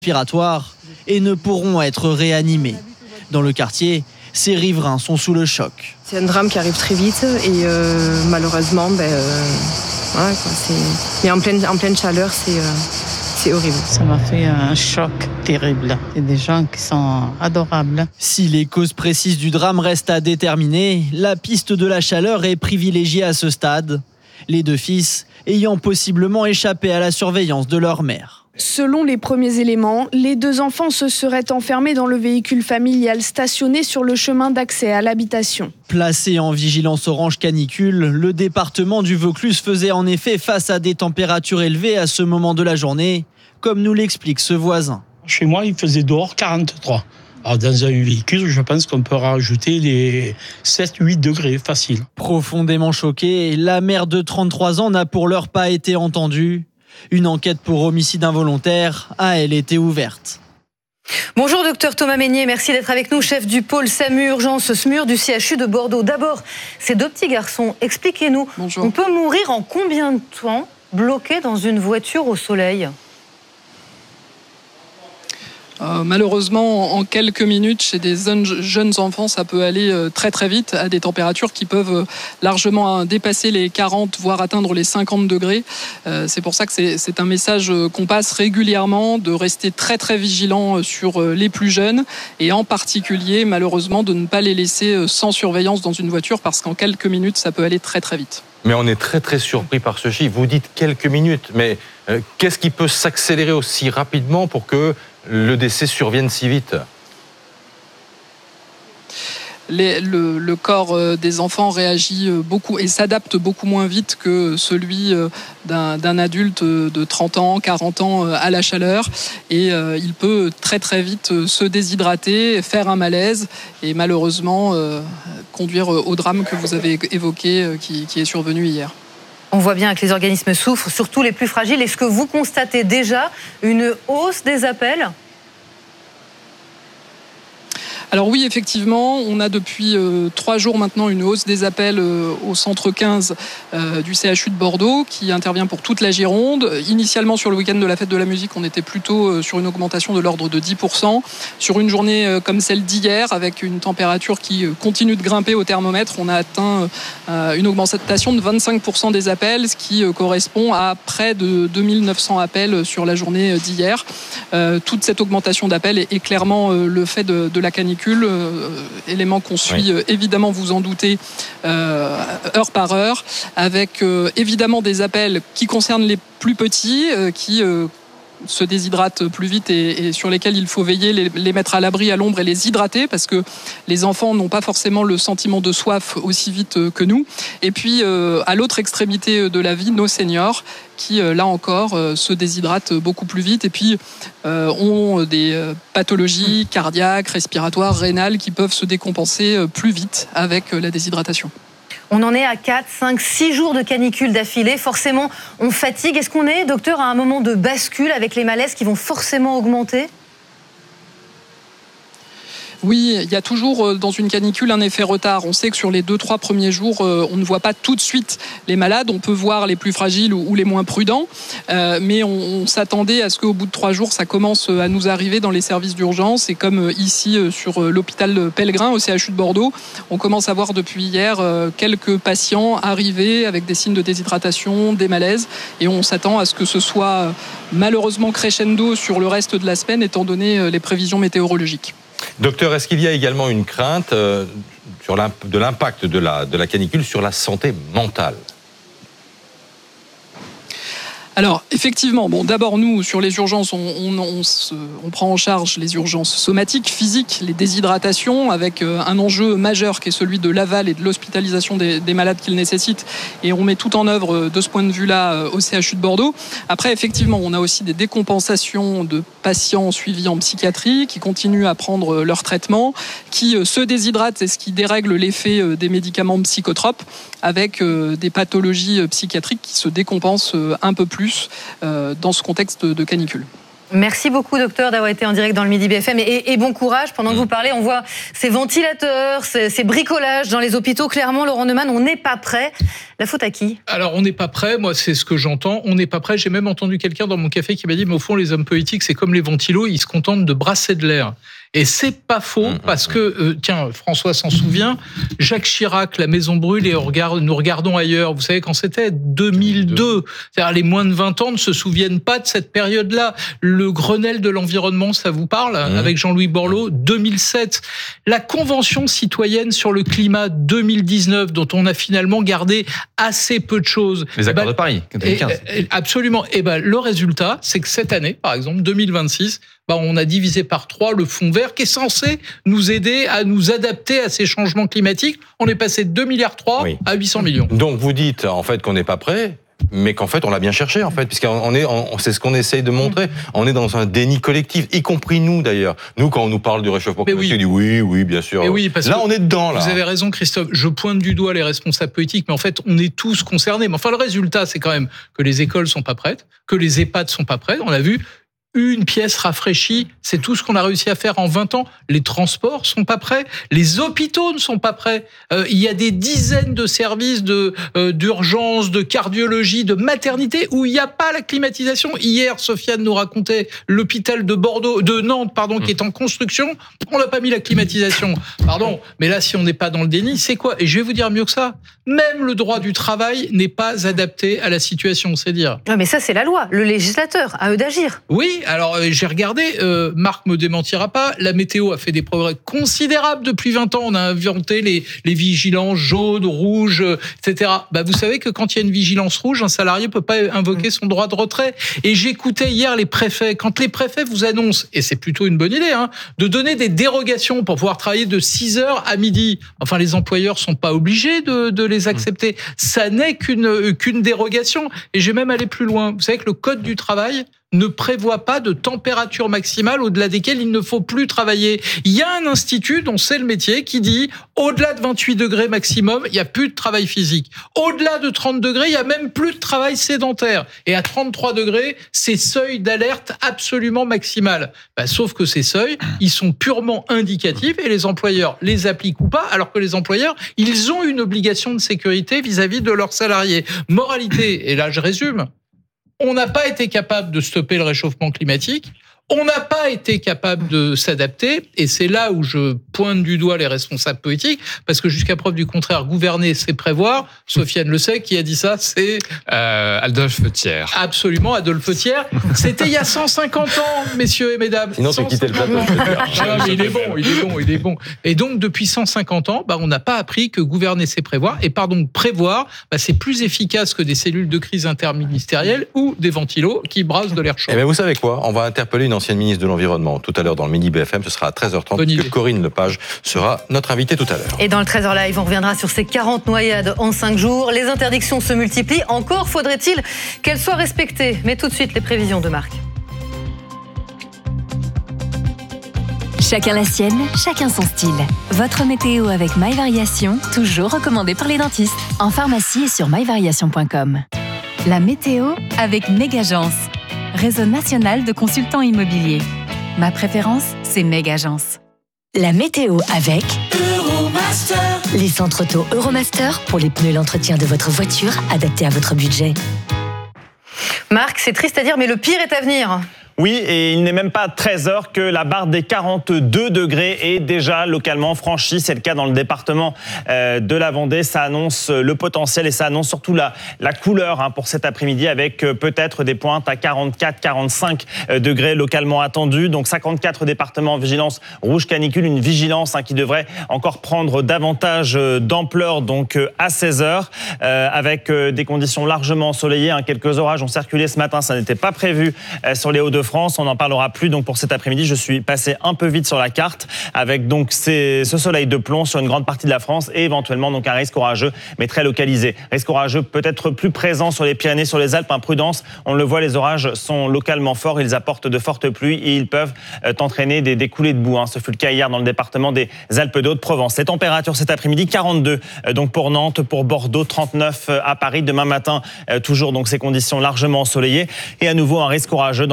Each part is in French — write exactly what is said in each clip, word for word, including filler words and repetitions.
respiratoires et ne pourront être réanimés. Dans le quartier, ces riverains sont sous le choc. C'est un drame qui arrive très vite et euh, malheureusement, ben, euh, ouais, quoi, c'est... mais en pleine, en pleine chaleur, c'est, euh, c'est horrible. Ça m'a fait un choc terrible. C'est des gens qui sont adorables. Si les causes précises du drame restent à déterminer, la piste de la chaleur est privilégiée à ce stade. Les deux fils ayant possiblement échappé à la surveillance de leur mère. Selon les premiers éléments, les deux enfants se seraient enfermés dans le véhicule familial stationné sur le chemin d'accès à l'habitation. Placé en vigilance orange canicule, le département du Vaucluse faisait en effet face à des températures élevées à ce moment de la journée, comme nous l'explique ce voisin. Chez moi, il faisait dehors quarante-trois. Alors dans un véhicule, je pense qu'on peut rajouter les sept à huit degrés facile. Profondément choquée, la mère de trente-trois ans n'a pour l'heure pas été entendue. Une enquête pour homicide involontaire a, elle, été ouverte. Bonjour docteur Thomas Meignier, merci d'être avec nous, chef du pôle SAMU Urgence S M U R du C H U de Bordeaux. D'abord, ces deux petits garçons, expliquez-nous, Bonjour. On peut mourir en combien de temps bloqué dans une voiture au soleil ? Euh, malheureusement, en quelques minutes, chez des jeunes enfants, ça peut aller très très vite à des températures qui peuvent largement dépasser les quarante, voire atteindre les cinquante degrés. Euh, c'est pour ça que c'est, c'est un message qu'on passe régulièrement, de rester très très vigilant sur les plus jeunes et en particulier, malheureusement, de ne pas les laisser sans surveillance dans une voiture parce qu'en quelques minutes, ça peut aller très très vite. Mais on est très très surpris par ce chiffre. Vous dites quelques minutes, mais euh, qu'est-ce qui peut s'accélérer aussi rapidement pour que le décès survienne si vite ? Les, le, le corps des enfants réagit beaucoup et s'adapte beaucoup moins vite que celui d'un, d'un adulte de trente ans, quarante ans à la chaleur. Et euh, il peut très très vite se déshydrater, faire un malaise et malheureusement euh, conduire au drame que vous avez évoqué qui, qui est survenu hier. On voit bien que les organismes souffrent, surtout les plus fragiles. Est-ce que vous constatez déjà une hausse des appels ? Alors oui, effectivement, on a depuis euh, trois jours maintenant une hausse des appels euh, au centre quinze euh, du C H U de Bordeaux qui intervient pour toute la Gironde. Initialement, sur le week-end de la fête de la musique, on était plutôt euh, sur une augmentation de l'ordre de dix pour cent. Sur une journée euh, comme celle d'hier, avec une température qui euh, continue de grimper au thermomètre, on a atteint euh, une augmentation de vingt-cinq pour cent des appels, ce qui euh, correspond à près de deux mille neuf cents appels sur la journée d'hier. Euh, toute cette augmentation d'appels est, est clairement euh, le fait de, de la canicule. Euh, élément qu'on suit, oui. euh, évidemment, vous en doutez, euh, heure par heure, avec euh, évidemment des appels qui concernent les plus petits, euh, qui euh, se déshydratent plus vite et, et sur lesquels il faut veiller, les, les mettre à l'abri, à l'ombre et les hydrater, parce que les enfants n'ont pas forcément le sentiment de soif aussi vite que nous. Et puis, euh, à l'autre extrémité de la vie, nos seniors, qui, là encore, se déshydratent beaucoup plus vite et puis euh, ont des pathologies cardiaques, respiratoires, rénales qui peuvent se décompenser plus vite avec la déshydratation. On en est à quatre, cinq, six jours de canicule d'affilée. Forcément, on fatigue. Est-ce qu'on est, docteur, à un moment de bascule avec les malaises qui vont forcément augmenter ? Oui, il y a toujours dans une canicule un effet retard. On sait que sur les deux, trois premiers jours, on ne voit pas tout de suite les malades. On peut voir les plus fragiles ou les moins prudents. Euh, mais on, on s'attendait à ce qu'au bout de trois jours, ça commence à nous arriver dans les services d'urgence. Et comme ici, sur l'hôpital Pellegrin, au C H U de Bordeaux, on commence à voir depuis hier quelques patients arriver avec des signes de déshydratation, des malaises. Et on s'attend à ce que ce soit malheureusement crescendo sur le reste de la semaine, étant donné les prévisions météorologiques. Docteur, est-ce qu'il y a également une crainte euh, sur l'imp- de l'impact de la, de la canicule sur la santé mentale ? Alors, effectivement, bon, d'abord, nous, sur les urgences, on, on, on, se, on prend en charge les urgences somatiques, physiques, les déshydratations, avec un enjeu majeur qui est celui de l'aval et de l'hospitalisation des, des malades qu'ils nécessitent. Et on met tout en œuvre de ce point de vue-là au C H U de Bordeaux. Après, effectivement, on a aussi des décompensations de patients suivis en psychiatrie qui continuent à prendre leur traitement, qui se déshydratent, et ce qui dérègle l'effet des médicaments psychotropes, avec des pathologies psychiatriques qui se décompensent un peu plus dans ce contexte de canicule. Merci beaucoup, docteur, d'avoir été en direct dans le Midi B F M et, et, et bon courage. Pendant que vous parlez, on voit ces ventilateurs, ces, ces bricolages dans les hôpitaux. Clairement, Laurent Neumann, on n'est pas prêt. La faute à qui ? Alors, on n'est pas prêt. Moi, c'est ce que j'entends. On n'est pas prêt. J'ai même entendu quelqu'un dans mon café qui m'a dit, mais au fond, les hommes politiques, c'est comme les ventilos, ils se contentent de brasser de l'air. Et c'est pas faux, parce que, euh, tiens, François s'en souvient, Jacques Chirac, la maison brûle et on regarde, nous regardons ailleurs. Vous savez, quand c'était deux mille deux, c'est-à-dire les moins de vingt ans ne se souviennent pas de cette période-là. Le Grenelle de l'environnement, ça vous parle, mmh. avec Jean-Louis Borloo, deux mille sept. La Convention citoyenne sur le climat deux mille dix-neuf, dont on a finalement gardé assez peu de choses. Les accords bah, de Paris, deux mille quinze. Et, et, absolument. Et ben, le résultat, c'est que cette année, par exemple, deux mille vingt-six, bah, on a divisé par trois le fonds vert qui est censé nous aider à nous adapter à ces changements climatiques. On est passé de deux virgule trois milliards oui. à huit cents millions. Donc vous dites en fait qu'on n'est pas prêt, mais qu'en fait on l'a bien cherché en fait, puisqu'on est, on, c'est ce qu'on essaye de montrer. On est dans un déni collectif, y compris nous d'ailleurs. Nous, quand on nous parle du réchauffement climatique, oui. on dit oui, oui, bien sûr. Mais oui, parce là, que on est dedans. Là. Vous avez raison, Christophe. Je pointe du doigt les responsables politiques, mais en fait, on est tous concernés. Mais enfin, le résultat, c'est quand même que les écoles sont pas prêtes, que les EHPAD sont pas prêtes. On l'a vu. Une pièce rafraîchie, c'est tout ce qu'on a réussi à faire en vingt ans. Les transports sont pas prêts, les hôpitaux ne sont pas prêts. Euh, il y a des dizaines de services de euh, d'urgence, de cardiologie, de maternité où il n'y a pas la climatisation. Hier, Sofiane nous racontait l'hôpital de Bordeaux, de Nantes, pardon, qui est en construction. On n'a pas mis la climatisation. Pardon, mais là, si on n'est pas dans le déni, c'est quoi ? Et je vais vous dire mieux que ça. Même le droit du travail n'est pas adapté à la situation, c'est dire. Ouais, mais ça, c'est la loi. Le législateur, à eux d'agir. Oui. Alors, euh, j'ai regardé, euh, Marc me démentira pas, la météo a fait des progrès considérables depuis vingt ans. On a inventé les, les vigilances jaunes, rouges, euh, et cetera. Bah, vous savez que quand il y a une vigilance rouge, un salarié peut pas invoquer son droit de retrait. Et j'écoutais hier les préfets. Quand les préfets vous annoncent, et c'est plutôt une bonne idée, hein, de donner des dérogations pour pouvoir travailler de six heures à midi. Enfin, les employeurs sont pas obligés de, de les accepter. Ça n'est qu'une, qu'une dérogation. Et j'ai même allé plus loin. Vous savez que le Code du travail ne prévoit pas de température maximale au-delà desquelles il ne faut plus travailler. Il y a un institut dont c'est le métier qui dit au-delà de vingt-huit degrés maximum, il n'y a plus de travail physique. Au-delà de trente degrés, il n'y a même plus de travail sédentaire. Et à trente-trois degrés, c'est seuil d'alerte absolument maximal. Bah, sauf que ces seuils, ils sont purement indicatifs et les employeurs les appliquent ou pas, alors que les employeurs, ils ont une obligation de sécurité vis-à-vis de leurs salariés. Moralité, et là je résume, on n'a pas été capable de stopper le réchauffement climatique. On n'a pas été capable de s'adapter, et c'est là où je pointe du doigt les responsables politiques, parce que jusqu'à preuve du contraire, gouverner, c'est prévoir. Sofiane le sait, qui a dit ça, c'est... Euh, Adolphe Thiers. Absolument, Adolphe Thiers. C'était il y a cent cinquante ans, messieurs et mesdames. Sinon, tu quittais le plateau. Ah, mais il est bon, il est bon, il est bon. Et donc, depuis cent cinquante ans, bah, on n'a pas appris que gouverner, c'est prévoir. Et pardon, prévoir, bah, c'est plus efficace que des cellules de crise interministérielles ou des ventilos qui brassent de l'air chaud. Eh bien, vous savez quoi ? On va interpeller une ancienne ministre de l'Environnement tout à l'heure dans le Midi B F M. Ce sera à treize heures trente que Corinne Lepage sera notre invitée tout à l'heure. Et dans le treize heures Live, on reviendra sur ces quarante noyades en cinq jours. Les interdictions se multiplient. Encore faudrait-il qu'elles soient respectées. Mais tout de suite, les prévisions de Marc. Chacun la sienne, chacun son style. Votre météo avec My Variation, toujours recommandé par les dentistes. En pharmacie et sur my variation point com. La météo avec Megagence, réseau national de consultants immobiliers. Ma préférence, c'est Megagence. La météo avec Euromaster. Les centres auto Euromaster pour les pneus et l'entretien de votre voiture adaptés à votre budget. Marc, c'est triste à dire, mais le pire est à venir. Oui, et il n'est même pas treize heures que la barre des quarante-deux degrés est déjà localement franchie. C'est le cas dans le département de la Vendée. Ça annonce le potentiel et ça annonce surtout la, la couleur pour cet après-midi avec peut-être des pointes à quarante-quatre à quarante-cinq degrés localement attendus. Donc cinquante-quatre départements en vigilance rouge canicule, une vigilance qui devrait encore prendre davantage d'ampleur donc à seize heures avec des conditions largement ensoleillées. Quelques orages ont circulé ce matin, ça n'était pas prévu sur les Hauts-de-France. On n'en parlera plus donc pour cet après-midi. Je suis passé un peu vite sur la carte avec donc ces, ce soleil de plomb sur une grande partie de la France et éventuellement donc un risque orageux, mais très localisé. Risque orageux peut-être plus présent sur les Pyrénées, sur les Alpes. Imprudence, on le voit, les orages sont localement forts. Ils apportent de fortes pluies et ils peuvent euh, entraîner des, des coulées de boue. Hein. Ce fut le cas hier dans le département des Alpes de Haute-Provence. Les températures cet après-midi, quarante-deux euh, donc pour Nantes, pour Bordeaux, trente-neuf à Paris. Demain matin, euh, toujours donc ces conditions largement ensoleillées et à nouveau un risque orageux dans l'après-midi.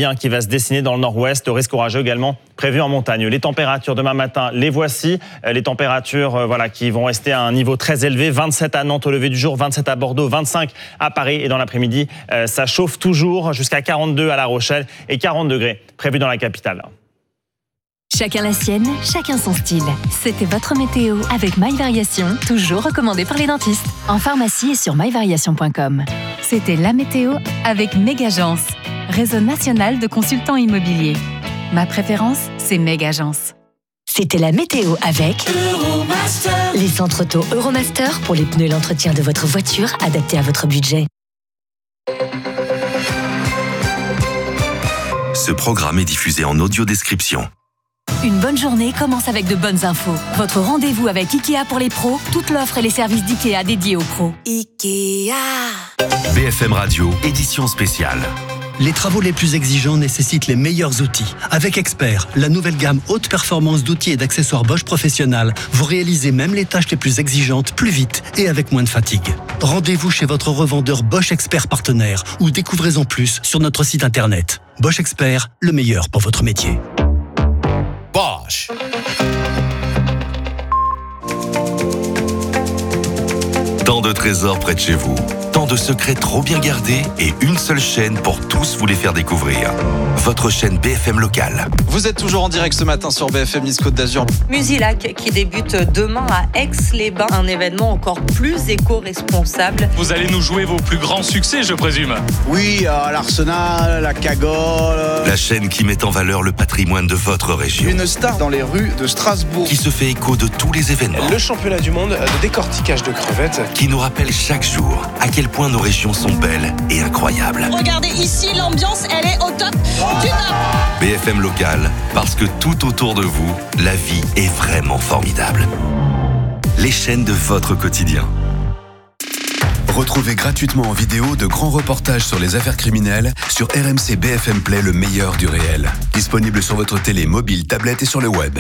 hein, qui va se dessiner dans le nord-ouest. Risque orageux également prévu en montagne. Les températures demain matin, les voici. Les températures euh, voilà, qui vont rester à un niveau très élevé. vingt-sept à Nantes au lever du jour, vingt-sept à Bordeaux, vingt-cinq à Paris. Et dans l'après-midi, euh, ça chauffe toujours jusqu'à quarante-deux à La Rochelle et quarante degrés prévus dans la capitale. Chacun la sienne, chacun son style. C'était votre météo avec My Variation, toujours recommandé par les dentistes. En pharmacie et sur my variation point com. C'était la météo avec Megagence, réseau national de consultants immobiliers. Ma préférence, c'est Megagence. C'était la météo avec Euromaster. Les centres auto Euromaster pour les pneus et l'entretien de votre voiture adaptés à votre budget. Ce programme est diffusé en audio-description. Une bonne journée commence avec de bonnes infos. Votre rendez-vous avec Ikea pour les pros, toute l'offre et les services d'Ikea dédiés aux pros. Ikea. B F M Radio, édition spéciale. Les travaux les plus exigeants nécessitent les meilleurs outils. Avec Expert, la nouvelle gamme haute performance d'outils et d'accessoires Bosch Professionnel, vous réalisez même les tâches les plus exigeantes plus vite et avec moins de fatigue. Rendez-vous chez votre revendeur Bosch Expert partenaire ou découvrez-en plus sur notre site internet. Bosch Expert, le meilleur pour votre métier. Bosch. Tant de trésors près de chez vous, tant de secrets trop bien gardés et une seule chaîne pour tous vous les faire découvrir. Votre chaîne B F M locale. Vous êtes toujours en direct ce matin sur B F M Nice Côte d'Azur. Musilac qui débute demain à Aix-les-Bains, un événement encore plus éco-responsable. Vous allez nous jouer vos plus grands succès, je présume. Oui, euh, l'Arsenal, la Cagole. La chaîne qui met en valeur le patrimoine de votre région. Une star dans les rues de Strasbourg. Qui se fait écho de tous les événements. Le championnat du monde de décortiquage de crevettes. Qui nous rappelle chaque jour à quel point nos régions sont belles et incroyables. Regardez ici, l'ambiance, elle est au top du top. B F M local, parce que tout autour de vous, la vie est vraiment formidable. Les chaînes de votre quotidien. Retrouvez gratuitement en vidéo de grands reportages sur les affaires criminelles sur R M C B F M Play, le meilleur du réel. Disponible sur votre télé, mobile, tablette et sur le web.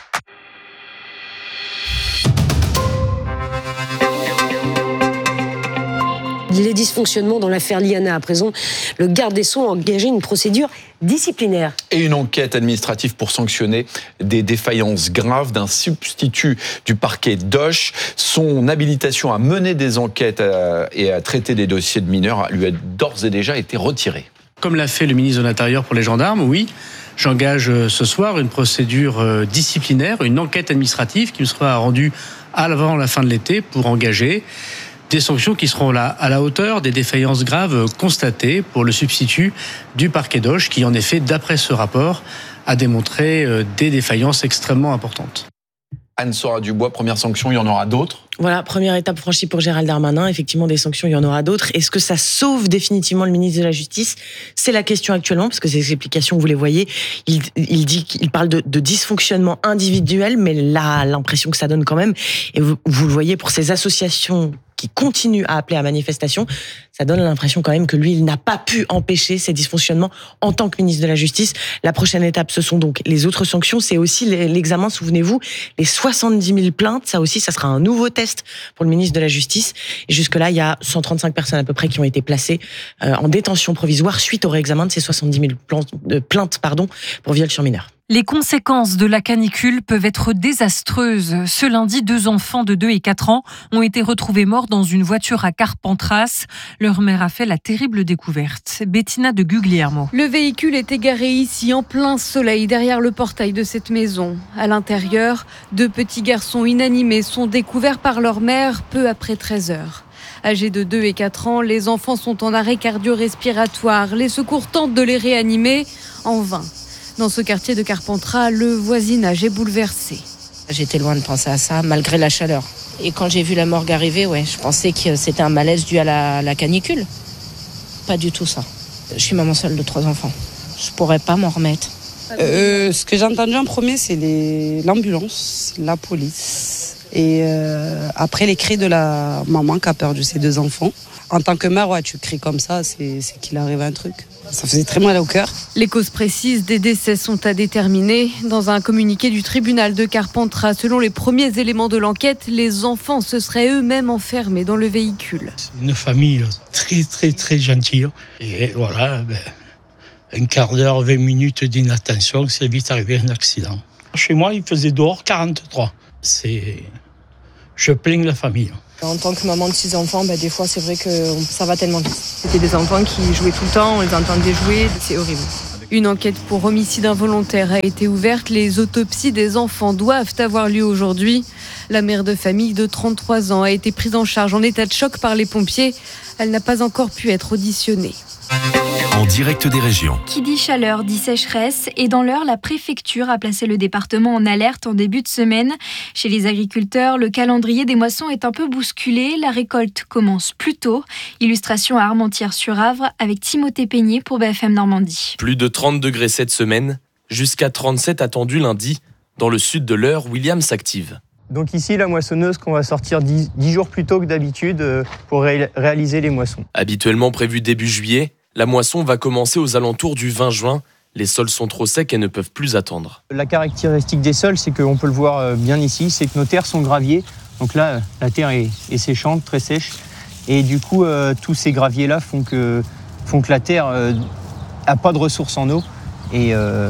Les dysfonctionnements dans l'affaire Liana. À présent, le garde des Sceaux a engagé une procédure disciplinaire. Et une enquête administrative pour sanctionner des défaillances graves d'un substitut du parquet d'Auch. Son habilitation à mener des enquêtes et à traiter des dossiers de mineurs lui a d'ores et déjà été retirée. Comme l'a fait le ministre de l'Intérieur pour les gendarmes, oui, j'engage ce soir une procédure disciplinaire, une enquête administrative qui me sera rendue avant la fin de l'été pour engager des sanctions qui seront là à la hauteur des défaillances graves constatées pour le substitut du parquet d'Auch qui, en effet, d'après ce rapport, a démontré des défaillances extrêmement importantes. Anne-Sora Dubois, première sanction, il y en aura d'autres ? Voilà, première étape franchie pour Gérald Darmanin. Effectivement, des sanctions, il y en aura d'autres. Est-ce que ça sauve définitivement le ministre de la Justice ? C'est la question actuellement, parce que ces explications, vous les voyez, il, il dit qu'il parle de, de dysfonctionnement individuel, mais là, l'impression que ça donne quand même, et vous, vous le voyez pour ces associations qui continue à appeler à manifestation, ça donne l'impression quand même que lui, il n'a pas pu empêcher ces dysfonctionnements en tant que ministre de la Justice. La prochaine étape, ce sont donc les autres sanctions. C'est aussi l'examen, souvenez-vous, les soixante-dix mille plaintes. Ça aussi, ça sera un nouveau test pour le ministre de la Justice. Et jusque-là, il y a cent trente-cinq personnes à peu près qui ont été placées en détention provisoire suite au réexamen de ces soixante-dix mille plaintes pardon, pour viol sur mineur. Les conséquences de la canicule peuvent être désastreuses. Ce lundi, deux enfants de deux et quatre ans ont été retrouvés morts dans une voiture à Carpentras. Leur mère a fait la terrible découverte. Bettina de Guglielmo. Le véhicule est égaré ici en plein soleil derrière le portail de cette maison. À l'intérieur, deux petits garçons inanimés sont découverts par leur mère peu après treize heures. Âgés de deux et quatre ans, les enfants sont en arrêt cardio-respiratoire. Les secours tentent de les réanimer en vain. Dans ce quartier de Carpentras, le voisinage est bouleversé. J'étais loin de penser à ça, malgré la chaleur. Et quand j'ai vu la morgue arriver, ouais, je pensais que c'était un malaise dû à la, la canicule. Pas du tout ça. Je suis maman seule de trois enfants. Je pourrais pas m'en remettre. Euh, ce que j'ai entendu en premier, c'est les, l'ambulance, la police. Et euh, après, les cris de la maman qui a perdu ses deux enfants. En tant que mère, ouais, tu cries comme ça, c'est, c'est qu'il arrive un truc. Ça faisait très mal au cœur. Les causes précises des décès sont à déterminer. Dans un communiqué du tribunal de Carpentras, selon les premiers éléments de l'enquête, les enfants se seraient eux-mêmes enfermés dans le véhicule. Une famille très, très, très gentille. Et voilà, ben, un quart d'heure, vingt minutes d'inattention, c'est vite arrivé un accident. Chez moi, il faisait dehors quarante-trois. C'est... Je plains la famille. En tant que maman de six enfants, bah, des fois, c'est vrai que ça va tellement vite. C'était des enfants qui jouaient tout le temps, on les entendait jouer, c'est horrible. Une enquête pour homicide involontaire a été ouverte. Les autopsies des enfants doivent avoir lieu aujourd'hui. La mère de famille de trente-trois ans a été prise en charge en état de choc par les pompiers. Elle n'a pas encore pu être auditionnée. En direct des régions. Qui dit chaleur dit sécheresse et dans l'heure, la préfecture a placé le département en alerte en début de semaine. Chez les agriculteurs, le calendrier des moissons est un peu bousculé. La récolte commence plus tôt. Illustration à Armentières-sur-Avre avec Timothée Peigné pour B F M Normandie. Plus de trente degrés cette semaine, jusqu'à trente-sept attendus lundi. Dans le sud de l'Eure, William s'active. Donc ici, la moissonneuse qu'on va sortir dix jours plus tôt que d'habitude pour ré- réaliser les moissons. Habituellement prévu début juillet, la moisson va commencer aux alentours du vingt juin. Les sols sont trop secs et ne peuvent plus attendre. La caractéristique des sols, c'est qu'on peut le voir bien ici, c'est que nos terres sont graviers. Donc là, la terre est, est séchante, très sèche. Et du coup, euh, tous ces graviers-là font que, font que la terre n'a euh, pas de ressources en eau. Et, euh,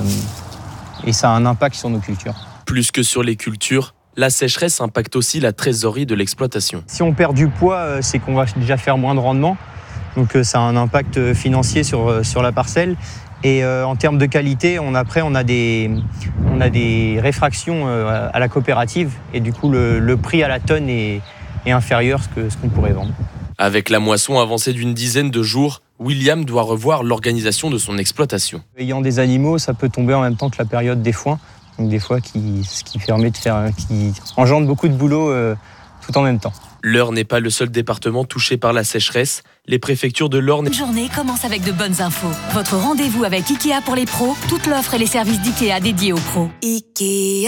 et ça a un impact sur nos cultures. Plus que sur les cultures, la sécheresse impacte aussi la trésorerie de l'exploitation. Si on perd du poids, c'est qu'on va déjà faire moins de rendement. Donc ça a un impact financier sur, sur la parcelle. Et euh, en termes de qualité, on, après, on a des, on a des réfractions euh, à la coopérative. Et du coup, le, le prix à la tonne est, est inférieur à ce, que, ce qu'on pourrait vendre. Avec la moisson avancée d'une dizaine de jours, William doit revoir l'organisation de son exploitation. Ayant des animaux, ça peut tomber en même temps que la période des foins. Donc des fois, qui, ce qui permet de faire, qui engendre beaucoup de boulot euh, tout en même temps. L'Eure n'est pas le seul département touché par la sécheresse. Les préfectures de l'Orne... Une journée commence avec de bonnes infos. Votre rendez-vous avec Ikea pour les pros. Toute l'offre et les services d'Ikea dédiés aux pros. Ikea.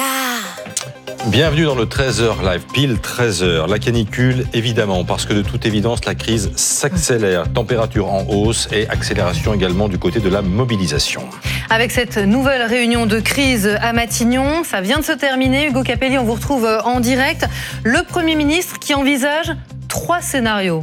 Bienvenue dans le treize heures live, pile treize heures. La canicule, évidemment, parce que de toute évidence, la crise s'accélère. Température en hausse et accélération également du côté de la mobilisation. Avec cette nouvelle réunion de crise à Matignon, ça vient de se terminer. Hugo Capelli, on vous retrouve en direct. Le Premier ministre qui envisage trois scénarios.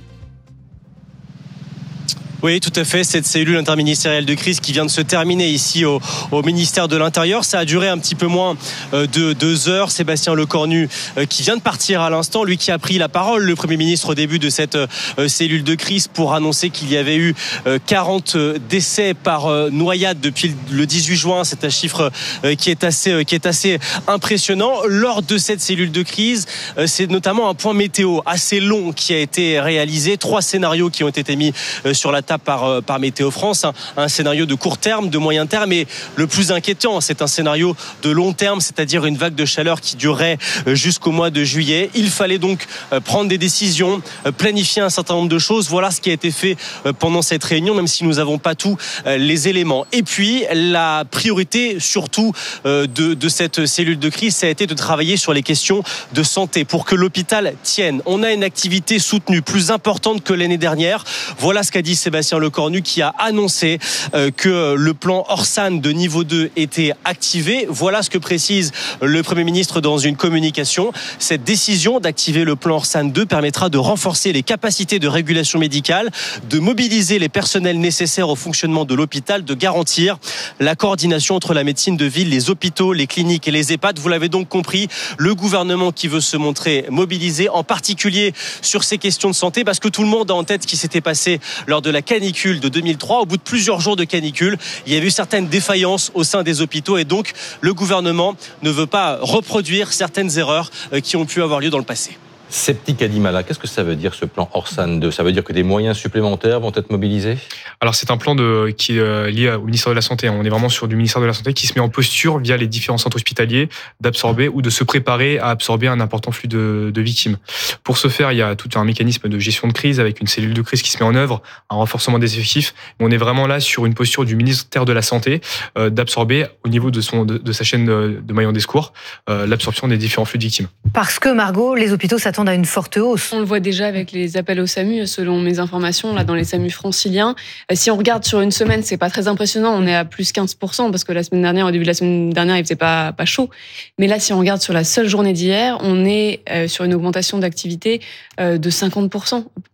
Oui, tout à fait. Cette cellule interministérielle de crise qui vient de se terminer ici au, au ministère de l'Intérieur. Ça a duré un petit peu moins de deux heures. Sébastien Lecornu qui vient de partir à l'instant, lui qui a pris la parole, le Premier ministre, au début de cette cellule de crise pour annoncer qu'il y avait eu quarante décès par noyade depuis le dix-huit juin. C'est un chiffre qui est assez, qui est assez impressionnant. Lors de cette cellule de crise, c'est notamment un point météo assez long qui a été réalisé. Trois scénarios qui ont été mis sur la table Par, par Météo France, un, un scénario de court terme, de moyen terme, et le plus inquiétant, c'est un scénario de long terme, c'est-à-dire une vague de chaleur qui durerait jusqu'au mois de juillet. Il fallait donc prendre des décisions, planifier un certain nombre de choses. Voilà ce qui a été fait pendant cette réunion, même si nous n'avons pas tous les éléments. Et puis, la priorité, surtout, de, de cette cellule de crise, ça a été de travailler sur les questions de santé pour que l'hôpital tienne. On a une activité soutenue plus importante que l'année dernière. Voilà ce qu'a dit Sébastien Lecornu, qui a annoncé euh, que le plan Orsan de niveau deux était activé. Voilà ce que précise le Premier ministre dans une communication. Cette décision d'activer le plan Orsan deux permettra de renforcer les capacités de régulation médicale, de mobiliser les personnels nécessaires au fonctionnement de l'hôpital, de garantir la coordination entre la médecine de ville, les hôpitaux, les cliniques et les EHPAD. Vous l'avez donc compris, le gouvernement qui veut se montrer mobilisé, en particulier sur ces questions de santé, parce que tout le monde a en tête ce qui s'était passé lors de la canicule de deux mille trois. Au bout de plusieurs jours de canicule, il y a eu certaines défaillances au sein des hôpitaux et donc le gouvernement ne veut pas reproduire certaines erreurs qui ont pu avoir lieu dans le passé. Sceptique Adimala, qu'est-ce que ça veut dire ce plan Orsan deux ? Ça veut dire que des moyens supplémentaires vont être mobilisés ? Alors c'est un plan de, qui est euh, lié au ministère de la Santé. On est vraiment sur du ministère de la Santé qui se met en posture via les différents centres hospitaliers d'absorber ou de se préparer à absorber un important flux de, de victimes. Pour ce faire, il y a tout un mécanisme de gestion de crise avec une cellule de crise qui se met en œuvre, un renforcement des effectifs. On est vraiment là sur une posture du ministère de la Santé euh, d'absorber au niveau de, son, de, de sa chaîne de, de maillon des secours euh, l'absorption des différents flux de victimes. Parce que Margot, les hôpitaux s'attendent à une forte hausse. On le voit déjà avec les appels au SAMU, selon mes informations, là dans les SAMU franciliens. Si on regarde sur une semaine, c'est pas très impressionnant. On est à plus quinze pour cent parce que la semaine dernière, au début de la semaine dernière, il faisait pas, pas chaud. Mais là, si on regarde sur la seule journée d'hier, on est sur une augmentation d'activité de cinquante pour cent.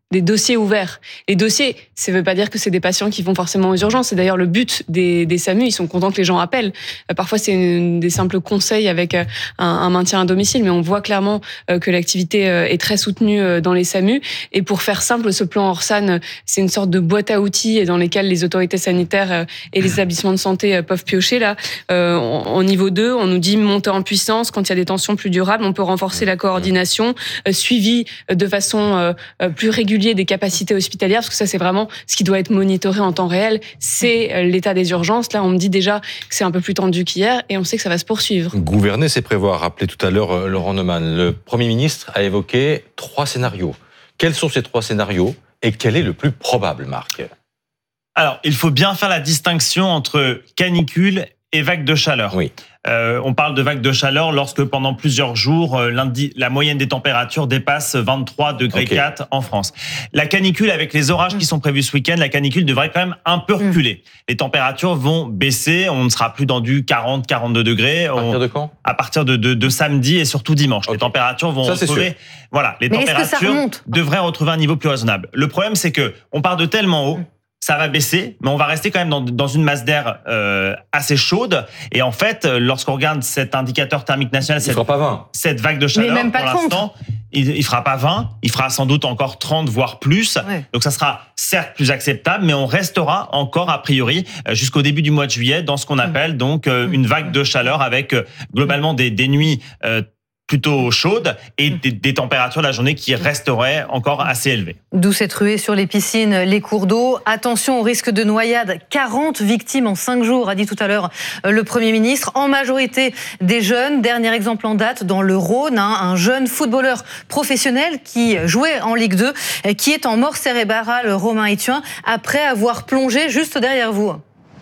des dossiers ouverts. Les dossiers, ça ne veut pas dire que c'est des patients qui vont forcément aux urgences. C'est d'ailleurs le but des, des SAMU. Ils sont contents que les gens appellent. Euh, parfois, c'est une, des simples conseils avec un, un maintien à domicile, mais on voit clairement euh, que l'activité euh, est très soutenue euh, dans les SAMU. Et pour faire simple, ce plan Orsan, c'est une sorte de boîte à outils dans lesquelles les autorités sanitaires euh, et les établissements de santé euh, peuvent piocher. Là, euh, en, en niveau deux, on nous dit monter en puissance quand il y a des tensions plus durables. On peut renforcer la coordination, euh, suivi de façon euh, plus régulière des capacités hospitalières, parce que ça, c'est vraiment ce qui doit être monitoré en temps réel, c'est l'état des urgences. Là, on me dit déjà que c'est un peu plus tendu qu'hier, et on sait que ça va se poursuivre. Gouverner, c'est prévoir. Rappelez tout à l'heure Laurent Neumann. Le Premier ministre a évoqué trois scénarios. Quels sont ces trois scénarios et quel est le plus probable, Marc ? Alors, il faut bien faire la distinction entre canicule et vague de chaleur. Oui. Euh, on parle de vague de chaleur lorsque pendant plusieurs jours, euh, lundi, la moyenne des températures dépasse vingt-trois degrés quatre en France. La canicule, avec les orages qui sont prévus ce week-end, la canicule devrait quand même un peu reculer. Les températures vont baisser, on ne sera plus dans du quarante à quarante-deux degrés. À partir de quand ? À partir de, de, de samedi et surtout dimanche. Okay. Les températures vont Ça, c'est retrouver... sûr. Voilà, les Mais températures devraient retrouver un niveau plus raisonnable. Le problème, c'est que on part de tellement haut, ça va baisser, mais on va rester quand même dans, dans une masse d'air euh, assez chaude. Et en fait, lorsqu'on regarde cet indicateur thermique national, cette, pas vingt. cette vague de chaleur, même pas pour trente. l'instant, il, il fera pas vingt, il fera sans doute encore trente, voire plus. Ouais. Donc ça sera certes plus acceptable, mais on restera encore a priori jusqu'au début du mois de juillet dans ce qu'on appelle donc euh, une vague de chaleur avec euh, globalement des, des nuits euh, plutôt chaude et des, des températures de la journée qui resteraient encore assez élevées. D'où cette ruée sur les piscines, les cours d'eau. Attention au risque de noyade. quarante victimes en cinq jours, a dit tout à l'heure le Premier ministre. En majorité des jeunes. Dernier exemple en date dans le Rhône, hein, un jeune footballeur professionnel qui jouait en Ligue deux, qui est en mort cérébrale, Romain Ituin, après avoir plongé juste derrière vous.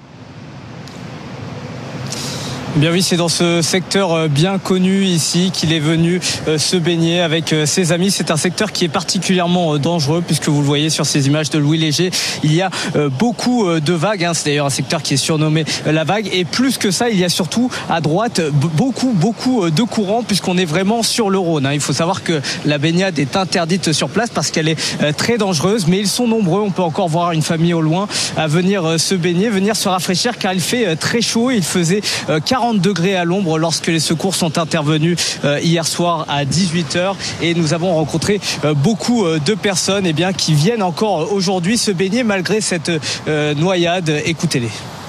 Bien oui, c'est dans ce secteur bien connu ici qu'il est venu se baigner avec ses amis. C'est un secteur qui est particulièrement dangereux puisque vous le voyez sur ces images de Louis Léger. Il y a beaucoup de vagues. C'est d'ailleurs un secteur qui est surnommé la vague. Et plus que ça, il y a surtout à droite beaucoup, beaucoup de courants puisqu'on est vraiment sur le Rhône. Il faut savoir que la baignade est interdite sur place parce qu'elle est très dangereuse. Mais ils sont nombreux. On peut encore voir une famille au loin à venir se baigner, venir se rafraîchir car il fait très chaud. Il faisait quarante degrés à l'ombre lorsque les secours sont intervenus hier soir à dix-huit heures et nous avons rencontré beaucoup de personnes eh bien, qui viennent encore aujourd'hui se baigner malgré cette noyade. Écoutez-les.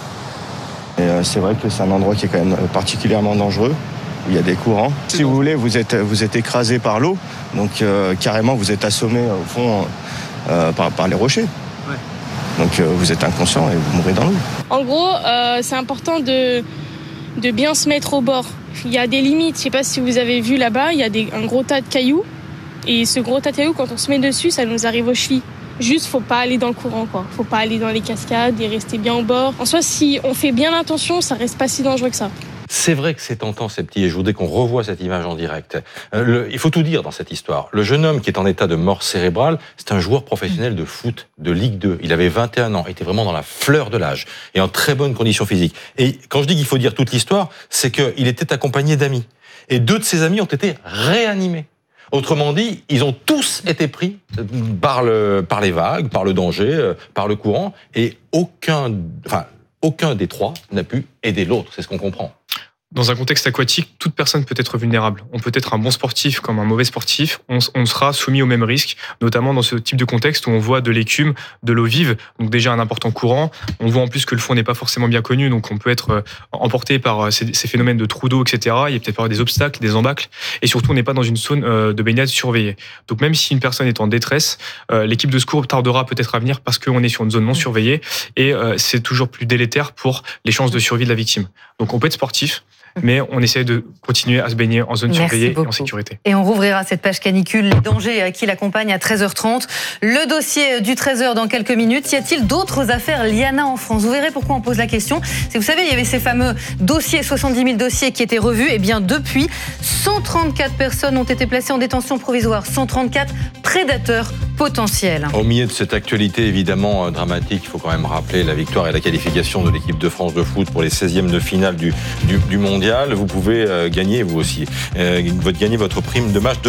Et c'est vrai que c'est un endroit qui est quand même particulièrement dangereux. Il y a des courants. Si vous voulez, vous êtes, vous êtes écrasé par l'eau, donc euh, carrément vous êtes assommé au fond euh, par, par les rochers. Ouais. Donc euh, vous êtes inconscient et vous mourrez dans l'eau. En gros, euh, c'est important de de bien se mettre au bord. Il y a des limites. Je ne sais pas si vous avez vu là-bas, il y a des, un gros tas de cailloux. Et ce gros tas de cailloux, quand on se met dessus, ça nous arrive aux chevilles. Juste, faut pas aller dans le courant, quoi. Faut pas aller dans les cascades et rester bien au bord. En soi, si on fait bien l'intention, ça reste pas si dangereux que ça. C'est vrai que c'est tentant, ces petits, et je voudrais qu'on revoie cette image en direct. Euh, le, il faut tout dire dans cette histoire. Le jeune homme qui est en état de mort cérébrale, c'est un joueur professionnel de foot de Ligue deux. Il avait vingt et un ans, il était vraiment dans la fleur de l'âge et en très bonne condition physique. Et quand je dis qu'il faut dire toute l'histoire, c'est qu'il était accompagné d'amis. Et deux de ses amis ont été réanimés. Autrement dit, ils ont tous été pris par, le, par les vagues, par le danger, par le courant, et aucun, enfin, aucun des trois n'a pu aider l'autre. C'est ce qu'on comprend. Dans un contexte aquatique, toute personne peut être vulnérable. On peut être un bon sportif comme un mauvais sportif. On, on sera soumis au même risque, notamment dans ce type de contexte où on voit de l'écume, de l'eau vive, donc déjà un important courant. On voit en plus que le fond n'est pas forcément bien connu, donc on peut être emporté par ces, ces phénomènes de trous d'eau, et cetera. Il y a peut-être pas des obstacles, des embâcles, et surtout on n'est pas dans une zone de baignade surveillée. Donc même si une personne est en détresse, l'équipe de secours tardera peut-être à venir parce qu'on est sur une zone non surveillée, et c'est toujours plus délétère pour les chances de survie de la victime. Donc on peut être sportif, mais on essaie de continuer à se baigner en zone Merci surveillée beaucoup. Et en sécurité. Et on rouvrira cette page canicule, les dangers qui l'accompagnent à treize heures trente. Le dossier du treize heures dans quelques minutes. Y a-t-il d'autres affaires Liana en France? Vous verrez pourquoi on pose la question. Si vous savez, il y avait ces fameux dossiers, soixante-dix mille dossiers qui étaient revus. Et bien depuis, cent trente-quatre personnes ont été placées en détention provisoire. cent trente-quatre prédateurs potentiels. Au milieu de cette actualité évidemment dramatique, il faut quand même rappeler la victoire et la qualification de l'équipe de France de foot pour les seizièmes de finale du, du, du mondial. Vous pouvez euh, gagner, vous aussi, euh, gagner votre prime de match de trente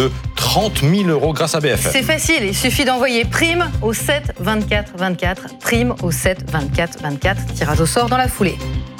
trente mille euros grâce à B F M. C'est facile, il suffit d'envoyer prime au sept vingt-quatre vingt-quatre. Prime au sept vingt-quatre vingt-quatre. Tirage au sort dans la foulée.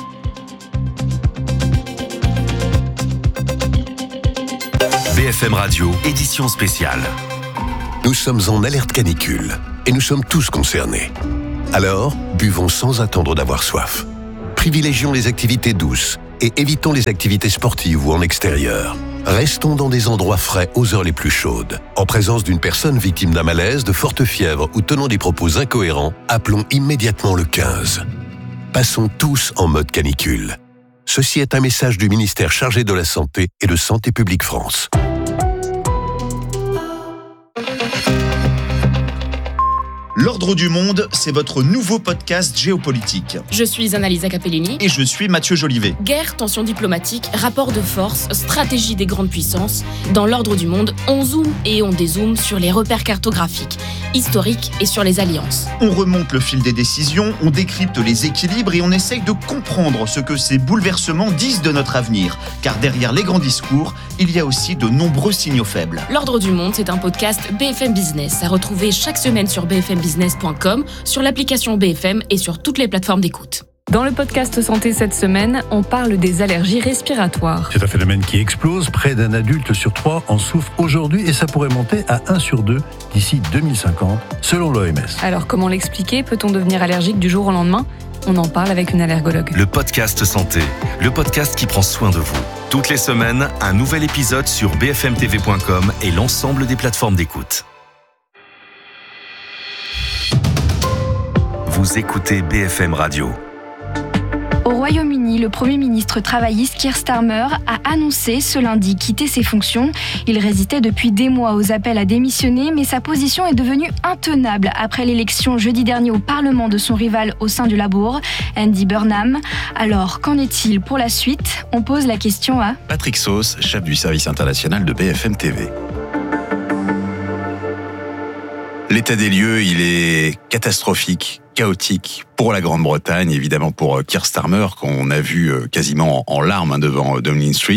B F M Radio, édition spéciale. Nous sommes en alerte canicule et nous sommes tous concernés. Alors, buvons sans attendre d'avoir soif. Privilégions les activités douces et évitons les activités sportives ou en extérieur. Restons dans des endroits frais aux heures les plus chaudes. En présence d'une personne victime d'un malaise, de forte fièvre ou tenant des propos incohérents, appelons immédiatement le quinze. Passons tous en mode canicule. Ceci est un message du ministère chargé de la Santé et de Santé publique France. L'Ordre du Monde, c'est votre nouveau podcast géopolitique. Je suis Annalisa Capellini. Et je suis Mathieu Jolivet. Guerre, tensions diplomatiques, rapports de force, stratégie des grandes puissances. Dans l'Ordre du Monde, on zoome et on dézoome sur les repères cartographiques, historiques et sur les alliances. On remonte le fil des décisions, on décrypte les équilibres et on essaye de comprendre ce que ces bouleversements disent de notre avenir. Car derrière les grands discours, il y a aussi de nombreux signaux faibles. L'Ordre du Monde, c'est un podcast B F M Business à retrouver chaque semaine sur b f m business point com, sur l'application B F M et sur toutes les plateformes d'écoute. Dans le podcast Santé cette semaine, on parle des allergies respiratoires. C'est un phénomène qui explose. Près d'un adulte sur trois en souffre aujourd'hui et ça pourrait monter à un sur deux d'ici deux mille cinquante, selon l'O M S. Alors comment l'expliquer ? Peut-on devenir allergique du jour au lendemain ? On en parle avec une allergologue. Le podcast Santé, le podcast qui prend soin de vous. Toutes les semaines, un nouvel épisode sur b f m t v point com et l'ensemble des plateformes d'écoute. Vous écoutez B F M Radio. Au Royaume-Uni, le Premier ministre travailliste Keir Starmer a annoncé ce lundi quitter ses fonctions. Il résistait depuis des mois aux appels à démissionner, mais sa position est devenue intenable après l'élection jeudi dernier au Parlement de son rival au sein du Labour, Andy Burnham. Alors, qu'en est-il pour la suite ? On pose la question à Patrick Sauce, chef du service international de B F M T V. L'état des lieux, il est catastrophique, chaotique pour la Grande-Bretagne, évidemment pour Keir Starmer, qu'on a vu quasiment en larmes devant Downing Street.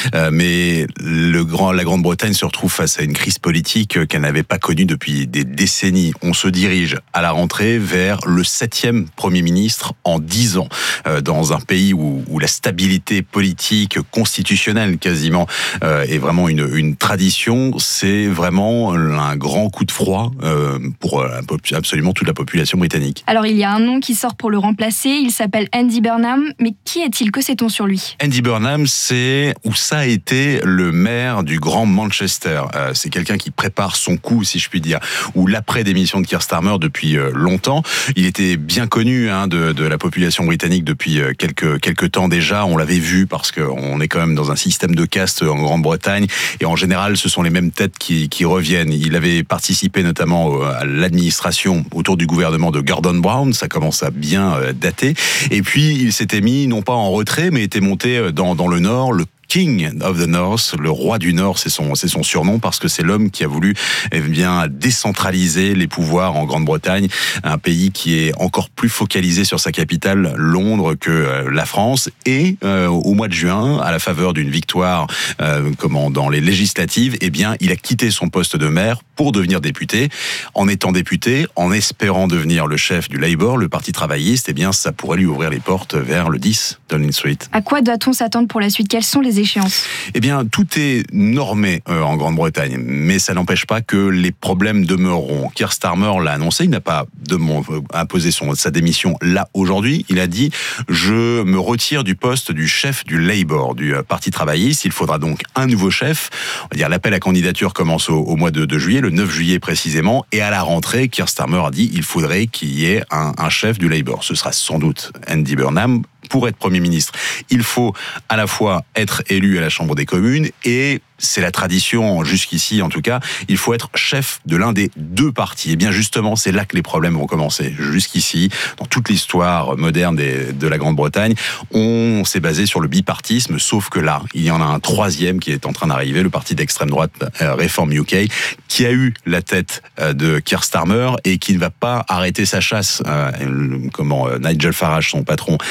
Mais le grand, la Grande-Bretagne se retrouve face à une crise politique qu'elle n'avait pas connue depuis des décennies. On se dirige à la rentrée vers le septième Premier ministre en dix ans, dans un pays où, où la stabilité politique, constitutionnelle quasiment, est vraiment une, une tradition. C'est vraiment un grand coup de froid pour absolument toute la population britannique. Alors il y a un nom qui sort pour le remplacer, il s'appelle Andy Burnham, mais qui est-il, que sait-on sur lui ? Andy Burnham, c'est, ou ça a été le maire du Grand Manchester. Euh, c'est quelqu'un qui prépare son coup, si je puis dire, ou l'après-démission de Keir Starmer depuis euh, longtemps. Il était bien connu hein, de, de la population britannique depuis euh, quelques, quelques temps déjà, on l'avait vu parce qu'on est quand même dans un système de caste en Grande-Bretagne, et en général, ce sont les mêmes têtes qui, qui reviennent. Il avait participé notamment à l'administration autour du gouvernement de Gordon Brown, ça commence à bien dater. Et puis, il s'était mis, non pas en retrait, mais était monté dans, dans le Nord, le King of the North, le roi du Nord, c'est son, c'est son surnom parce que c'est l'homme qui a voulu eh bien, décentraliser les pouvoirs en Grande-Bretagne, un pays qui est encore plus focalisé sur sa capitale, Londres, que euh, la France. Et euh, au mois de juin, à la faveur d'une victoire euh, comment, dans les législatives, eh bien, il a quitté son poste de maire pour devenir député. En étant député, en espérant devenir le chef du Labour, le parti travailliste, eh bien, ça pourrait lui ouvrir les portes vers le dix Downing Street. À quoi doit-on s'attendre pour la suite ? Quelles sont les échéances ? Eh bien, tout est normé euh, en Grande-Bretagne, mais ça n'empêche pas que les problèmes demeureront. Keir Starmer l'a annoncé, il n'a pas de, euh, imposé son, sa démission là aujourd'hui. Il a dit « Je me retire du poste du chef du Labour, du euh, Parti travailliste. Il faudra donc un nouveau chef. » On va dire l'appel à candidature commence au, au mois de, de juillet, le neuf juillet précisément, et à la rentrée, Keir Starmer a dit « Il faudrait qu'il y ait un, un chef du Labour. » Ce sera sans doute Andy Burnham. Pour être Premier ministre, il faut à la fois être élu à la Chambre des communes et, c'est la tradition jusqu'ici en tout cas, il faut être chef de l'un des deux partis. Et bien justement, c'est là que les problèmes vont commencer. Jusqu'ici, dans toute l'histoire moderne des, de la Grande-Bretagne, on s'est basé sur le bipartisme, sauf que là, il y en a un troisième qui est en train d'arriver, le parti d'extrême droite euh, Reform U K, qui a eu la tête euh, de Keir Starmer et qui ne va pas arrêter sa chasse. Euh, comment euh, Nigel Farage, son patron, a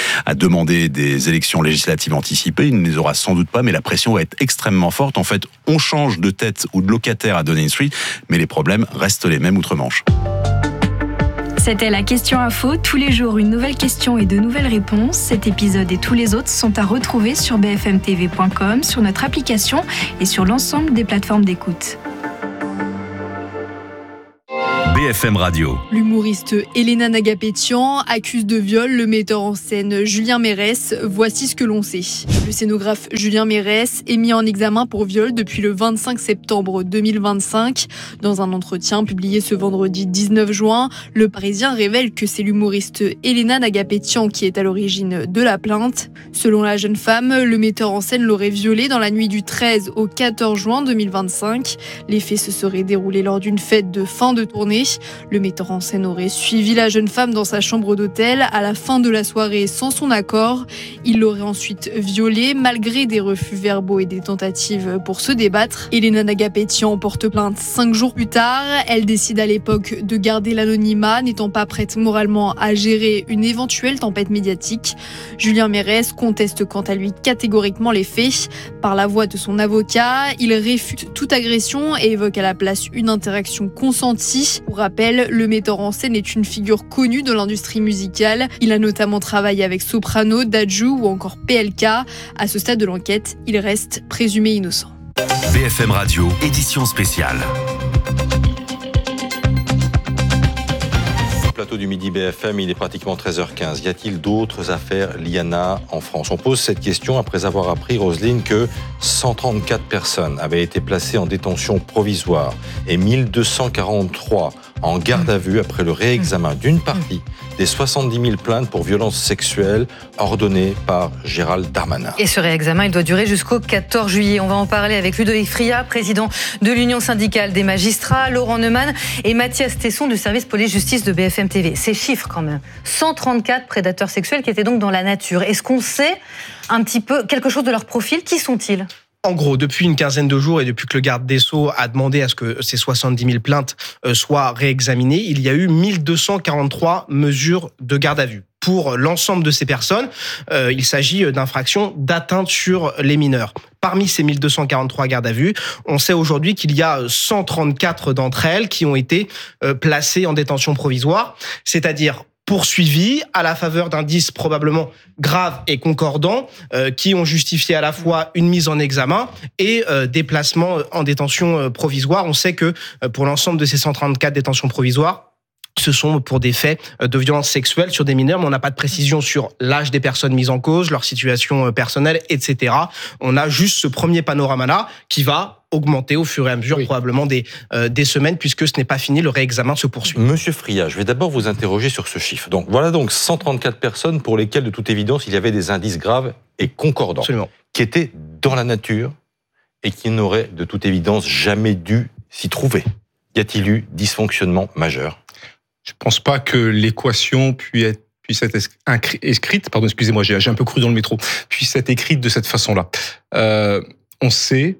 demander des élections législatives anticipées. Il ne les aura sans doute pas, mais la pression va être extrêmement forte. En fait, on change de tête ou de locataire à Downing Street, mais les problèmes restent les mêmes outre-Manche. C'était la question info. Tous les jours, une nouvelle question et de nouvelles réponses. Cet épisode et tous les autres sont à retrouver sur b f m t v point com, sur notre application et sur l'ensemble des plateformes d'écoute. B F M Radio. L'humoriste Elena Nagapetian accuse de viol le metteur en scène Julien Mérès. Voici ce que l'on sait. Le scénographe Julien Mérès est mis en examen pour viol depuis le vingt-cinq septembre deux mille vingt-cinq. Dans un entretien publié ce vendredi dix-neuf juin, le Parisien révèle que c'est l'humoriste Elena Nagapetian qui est à l'origine de la plainte. Selon la jeune femme, le metteur en scène l'aurait violée dans la nuit du treize au quatorze juin deux mille vingt-cinq. Les faits se seraient déroulés lors d'une fête de fin de tournée. Le metteur en scène aurait suivi la jeune femme dans sa chambre d'hôtel à la fin de la soirée sans son accord. Il l'aurait ensuite violée malgré des refus verbaux et des tentatives pour se débattre. Elena Nagapetian porte plainte cinq jours plus tard. Elle décide à l'époque de garder l'anonymat, n'étant pas prête moralement à gérer une éventuelle tempête médiatique. Julien Mérès conteste quant à lui catégoriquement les faits. Par la voix de son avocat, il réfute toute agression et évoque à la place une interaction consentie. Pour rappel, le metteur en scène est une figure connue de l'industrie musicale. Il a notamment travaillé avec Soprano, Dadju ou encore P L K. À ce stade de l'enquête, il reste présumé innocent. B F M Radio, édition spéciale. Plateau du Midi B F M, il est pratiquement treize heures quinze. Y a-t-il d'autres affaires Liana en France? On pose cette question après avoir appris, Roselyne, que cent trente-quatre personnes avaient été placées en détention provisoire et mille deux cent quarante-trois en garde à vue après le réexamen d'une partie des soixante-dix mille plaintes pour violences sexuelles ordonnées par Gérald Darmanin. Et ce réexamen, il doit durer jusqu'au quatorze juillet. On va en parler avec Ludovic Friat, président de l'Union syndicale des magistrats, Laurent Neumann et Mathias Tesson du service police-justice de B F M T V. Ces chiffres quand même. cent trente-quatre prédateurs sexuels qui étaient donc dans la nature. Est-ce qu'on sait un petit peu quelque chose de leur profil? Qui sont-ils ? En gros, depuis une quinzaine de jours et depuis que le garde des Sceaux a demandé à ce que ces soixante-dix mille plaintes soient réexaminées, il y a eu mille deux cent quarante-trois mesures de garde à vue. Pour l'ensemble de ces personnes, euh, il s'agit d'infractions d'atteinte sur les mineurs. Parmi ces mille deux cent quarante-trois gardes à vue, on sait aujourd'hui qu'il y a cent trente-quatre d'entre elles qui ont été euh, placées en détention provisoire, c'est-à-dire poursuivis à la faveur d'indices probablement graves et concordants euh, qui ont justifié à la fois une mise en examen et euh, des placements en détention euh, provisoire. On sait que euh, pour l'ensemble de ces cent trente-quatre détentions provisoires, ce sont pour des faits de violence sexuelle sur des mineurs, mais on n'a pas de précision sur l'âge des personnes mises en cause, leur situation personnelle, et cetera. On a juste ce premier panorama-là qui va augmenter au fur et à mesure, oui. probablement des, euh, des semaines, puisque ce n'est pas fini, le réexamen se poursuit. Monsieur Friat, je vais d'abord vous interroger sur ce chiffre. Donc voilà donc cent trente-quatre personnes pour lesquelles, de toute évidence, il y avait des indices graves et concordants, Absolument. qui étaient dans la nature et qui n'auraient, de toute évidence, jamais dû s'y trouver. Y a-t-il eu dysfonctionnement majeur ? Je ne pense pas que l'équation puisse être, puisse être écrite, pardon, excusez-moi, j'ai, j'ai un peu cru dans le métro, puisse être écrite de cette façon-là. Euh, on sait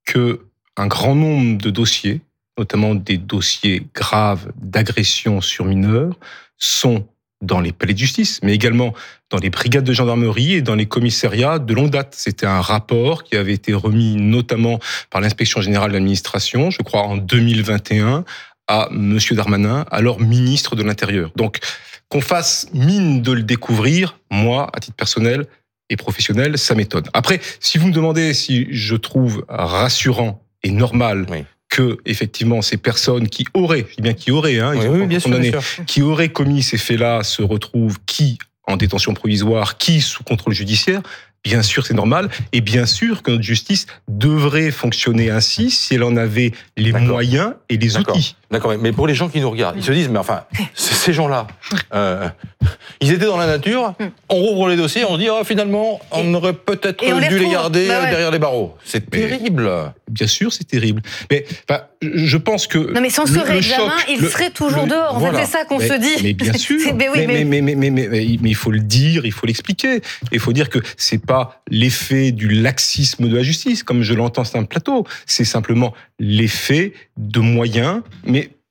qu'un grand nombre de dossiers, notamment des dossiers graves d'agression sur mineurs, sont dans les palais de justice, mais également dans les brigades de gendarmerie et dans les commissariats de longue date. C'était un rapport qui avait été remis notamment par l'Inspection générale de l'administration, je crois en deux mille vingt et un, à Monsieur Darmanin, alors ministre de l'Intérieur. Donc, qu'on fasse mine de le découvrir, moi, à titre personnel et professionnel, ça m'étonne. Après, si vous me demandez si je trouve rassurant et normal oui. que, effectivement, ces personnes qui auraient, je dis bien qui auraient, hein, ils oui, sont oui, bien sûr, bien sûr. qui auraient commis ces faits-là se retrouvent qui en détention provisoire, qui sous contrôle judiciaire, bien sûr, c'est normal. Et bien sûr que notre justice devrait fonctionner ainsi si elle en avait les D'accord. moyens et les D'accord. outils. D'accord, mais pour les gens qui nous regardent, ils se disent, mais enfin, ces gens-là, euh, ils étaient dans la nature, on rouvre les dossiers, on dit, oh, finalement, on aurait peut-être dû les, les garder bah ouais. derrière les barreaux. C'est mais, terrible. Bien sûr, c'est terrible. Mais enfin, je pense que... Non, mais sans ce réexamen, il le, serait toujours le, dehors. En voilà. fait, c'est ça qu'on mais, se dit. Mais bien sûr. mais, oui, mais, mais, mais, mais, mais, mais, mais il faut le dire, il faut l'expliquer. Il faut dire que c'est pas l'effet du laxisme de la justice, comme je l'entends sur un plateau. C'est simplement l'effet de moyens, mais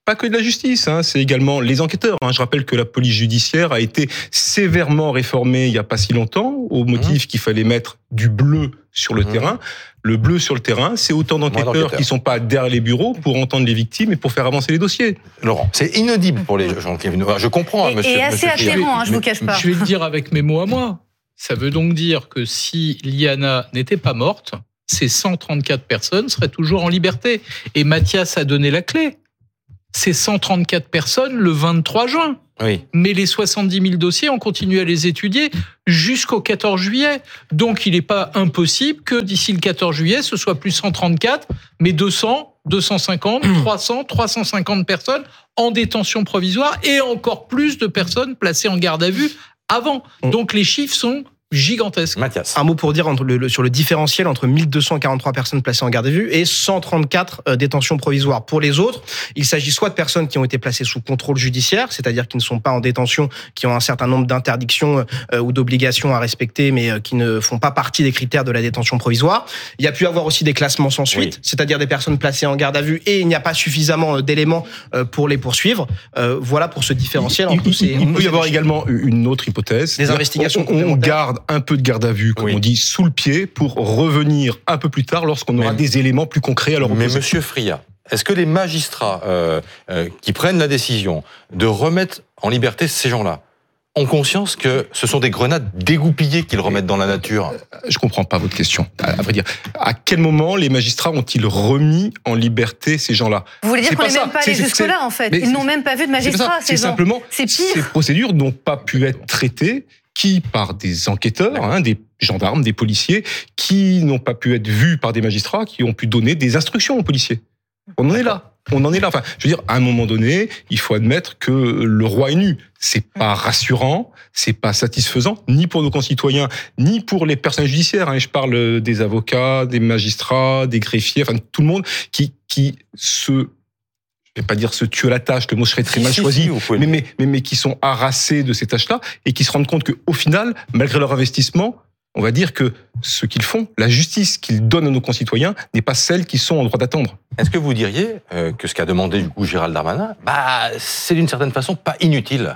pas que de la justice, hein, c'est également les enquêteurs. Hein. Je rappelle que la police judiciaire a été sévèrement réformée il n'y a pas si longtemps, au motif mmh. qu'il fallait mettre du bleu sur le mmh. terrain. Le bleu sur le terrain, c'est autant d'enquêteurs qui ne sont pas derrière les bureaux pour entendre les victimes et pour faire avancer les dossiers. Laurent, c'est inaudible pour les gens. Je comprends, et, monsieur. Et assez monsieur atterrant, hein, je ne vous cache pas. Je vais le dire avec mes mots à moi. Ça veut donc dire que si Liana n'était pas morte, ces cent trente-quatre personnes seraient toujours en liberté. Et Mathias a donné la clé. Ces cent trente-quatre personnes le vingt-trois juin. Oui. Mais les soixante-dix mille dossiers, on continue à les étudier jusqu'au quatorze juillet. Donc, il n'est pas impossible que d'ici le quatorze juillet, ce soit plus cent trente-quatre, mais deux cents, deux cent cinquante, trois cents, trois cent cinquante personnes en détention provisoire et encore plus de personnes placées en garde à vue avant. Donc, les chiffres sont gigantesque. Mathias. Un mot pour dire entre le, le, sur le différentiel entre mille deux cent quarante-trois personnes placées en garde à vue et cent trente-quatre euh, détentions provisoires. Pour les autres, il s'agit soit de personnes qui ont été placées sous contrôle judiciaire, c'est-à-dire qui ne sont pas en détention, qui ont un certain nombre d'interdictions euh, ou d'obligations à respecter, mais euh, qui ne font pas partie des critères de la détention provisoire. Il y a pu avoir aussi des classements sans suite, oui. c'est-à-dire des personnes placées en garde à vue et il n'y a pas suffisamment d'éléments euh, pour les poursuivre. Euh, voilà pour ce différentiel. Il, entre il, ces, il peut y avoir également une autre hypothèse. Les investigations on, on garde un peu de garde à vue, comme oui. on dit, sous le pied pour revenir un peu plus tard lorsqu'on aura mais, des éléments plus concrets à leur opposer. Mais monsieur Friat, est-ce que les magistrats euh, euh, qui prennent la décision de remettre en liberté ces gens-là ont conscience que ce sont des grenades dégoupillées qu'ils remettent dans la nature? Je comprends pas votre question. À, à vrai dire, à quel moment les magistrats ont-ils remis en liberté ces gens-là? Vous voulez dire qu'on n'est même pas allé jusque-là, en fait? Ils n'ont même pas vu de magistrats, ces gens. C'est simplement, c'est pire. Ces procédures n'ont pas pu être traitées qui par des enquêteurs, hein, des gendarmes, des policiers, qui n'ont pas pu être vus par des magistrats, qui ont pu donner des instructions aux policiers. On en est là. On en est là. Enfin, je veux dire, à un moment donné, il faut admettre que le roi est nu. C'est pas rassurant, c'est pas satisfaisant, ni pour nos concitoyens, ni pour les personnes judiciaires. Hein. Je parle des avocats, des magistrats, des greffiers, enfin tout le monde qui qui se je ne vais pas dire se tuer à la tâche, le mot serait très si, mal si, choisi, si, mais, mais, mais, mais qui sont harassés de ces tâches-là et qui se rendent compte qu'au final, malgré leur investissement, on va dire que ce qu'ils font, la justice qu'ils donnent à nos concitoyens, n'est pas celle qu'ils sont en droit d'attendre. Est-ce que vous diriez euh, que ce qu'a demandé du coup Gérald Darmanin, bah, c'est d'une certaine façon pas inutile?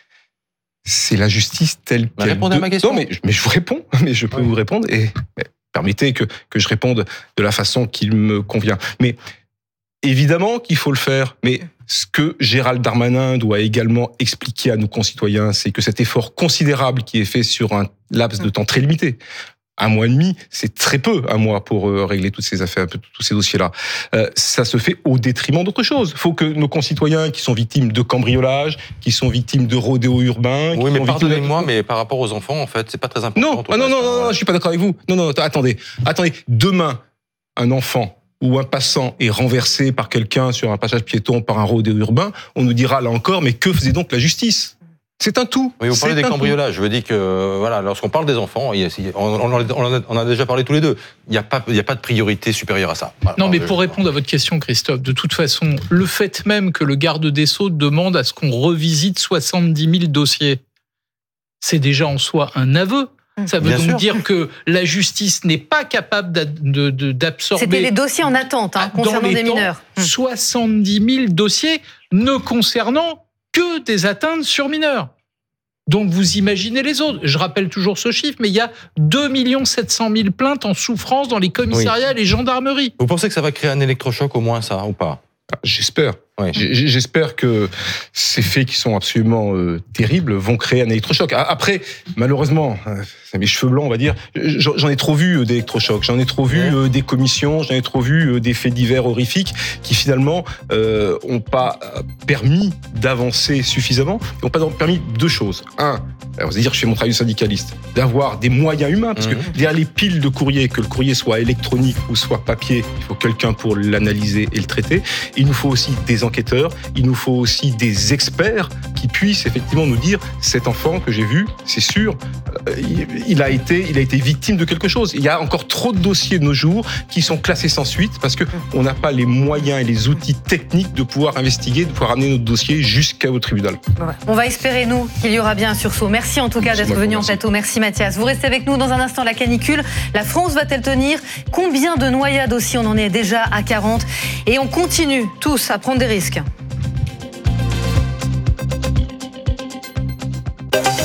C'est la justice telle qu'elle... Répondez de... à ma question. Non, mais, mais je vous réponds, mais je peux oui. vous répondre et permettez que, que je réponde de la façon qui me convient. Mais évidemment qu'il faut le faire, mais ce que Gérald Darmanin doit également expliquer à nos concitoyens, c'est que cet effort considérable qui est fait sur un laps de temps très limité, un mois et demi, c'est très peu, un mois, pour régler toutes ces affaires, tous ces dossiers-là. Euh, ça se fait au détriment d'autres choses. Il faut que nos concitoyens qui sont victimes de cambriolage, qui sont victimes de rodéo urbain... Oui, mais pardonnez-moi, de... mais par rapport aux enfants, en fait, c'est pas très important. Non, ah non, non, non, non, je suis pas d'accord avec vous. Non, non, attendez, attendez. Demain, un enfant où un passant est renversé par quelqu'un sur un passage piéton par un rodéo urbain, on nous dira là encore, mais que faisait donc la justice? C'est un tout. Oui, vous parlez des cambriolages. Je veux dire que, voilà, lorsqu'on parle des enfants, on en a déjà parlé tous les deux, il n'y a pas, il n'y a pas de priorité supérieure à ça. Voilà, non, mais pour répondre à votre question, Christophe, de toute façon, le fait même que le garde des Sceaux demande à ce qu'on revisite soixante-dix mille dossiers, c'est déjà en soi un aveu. Ça veut Bien donc sûr. dire que la justice n'est pas capable d'absorber... C'était les dossiers en attente, hein, concernant des mineurs. soixante-dix mille dossiers ne concernant que des atteintes sur mineurs. Donc vous imaginez les autres. Je rappelle toujours ce chiffre, mais il y a deux millions sept cent mille plaintes en souffrance dans les commissariats oui. et les gendarmeries. Vous pensez que ça va créer un électrochoc au moins, ça, ou pas? J'espère. Oui. J'espère que ces faits qui sont absolument euh, terribles vont créer un électrochoc. Après, malheureusement, c'est mes cheveux blancs, on va dire, j'en ai trop vu d'électrochocs, j'en ai trop vu euh, des commissions, j'en ai trop vu euh, des faits divers horrifiques qui finalement euh, ont pas permis d'avancer suffisamment, n'ont pas permis deux choses. Un, vous allez dire que je fais mon travail de syndicaliste, d'avoir des moyens humains, parce mmh. que derrière les piles de courrier, que le courrier soit électronique ou soit papier, il faut quelqu'un pour l'analyser et le traiter. Il nous faut aussi des enquêteurs, il nous faut aussi des experts qui puissent effectivement nous dire cet enfant que j'ai vu, c'est sûr, euh, il a été, il a été victime de quelque chose. Il y a encore trop de dossiers de nos jours qui sont classés sans suite parce que on n'a pas les moyens et les outils techniques de pouvoir investiguer, de pouvoir amener notre dossier jusqu'au tribunal. On va espérer nous qu'il y aura bien un sursaut. Merci en tout cas d'être venu en plateau. Merci Mathias. Vous restez avec nous dans un instant. La canicule, la France va-t-elle tenir? Combien de noyades aussi? On en est déjà à quarante et on continue tous à prendre des risques.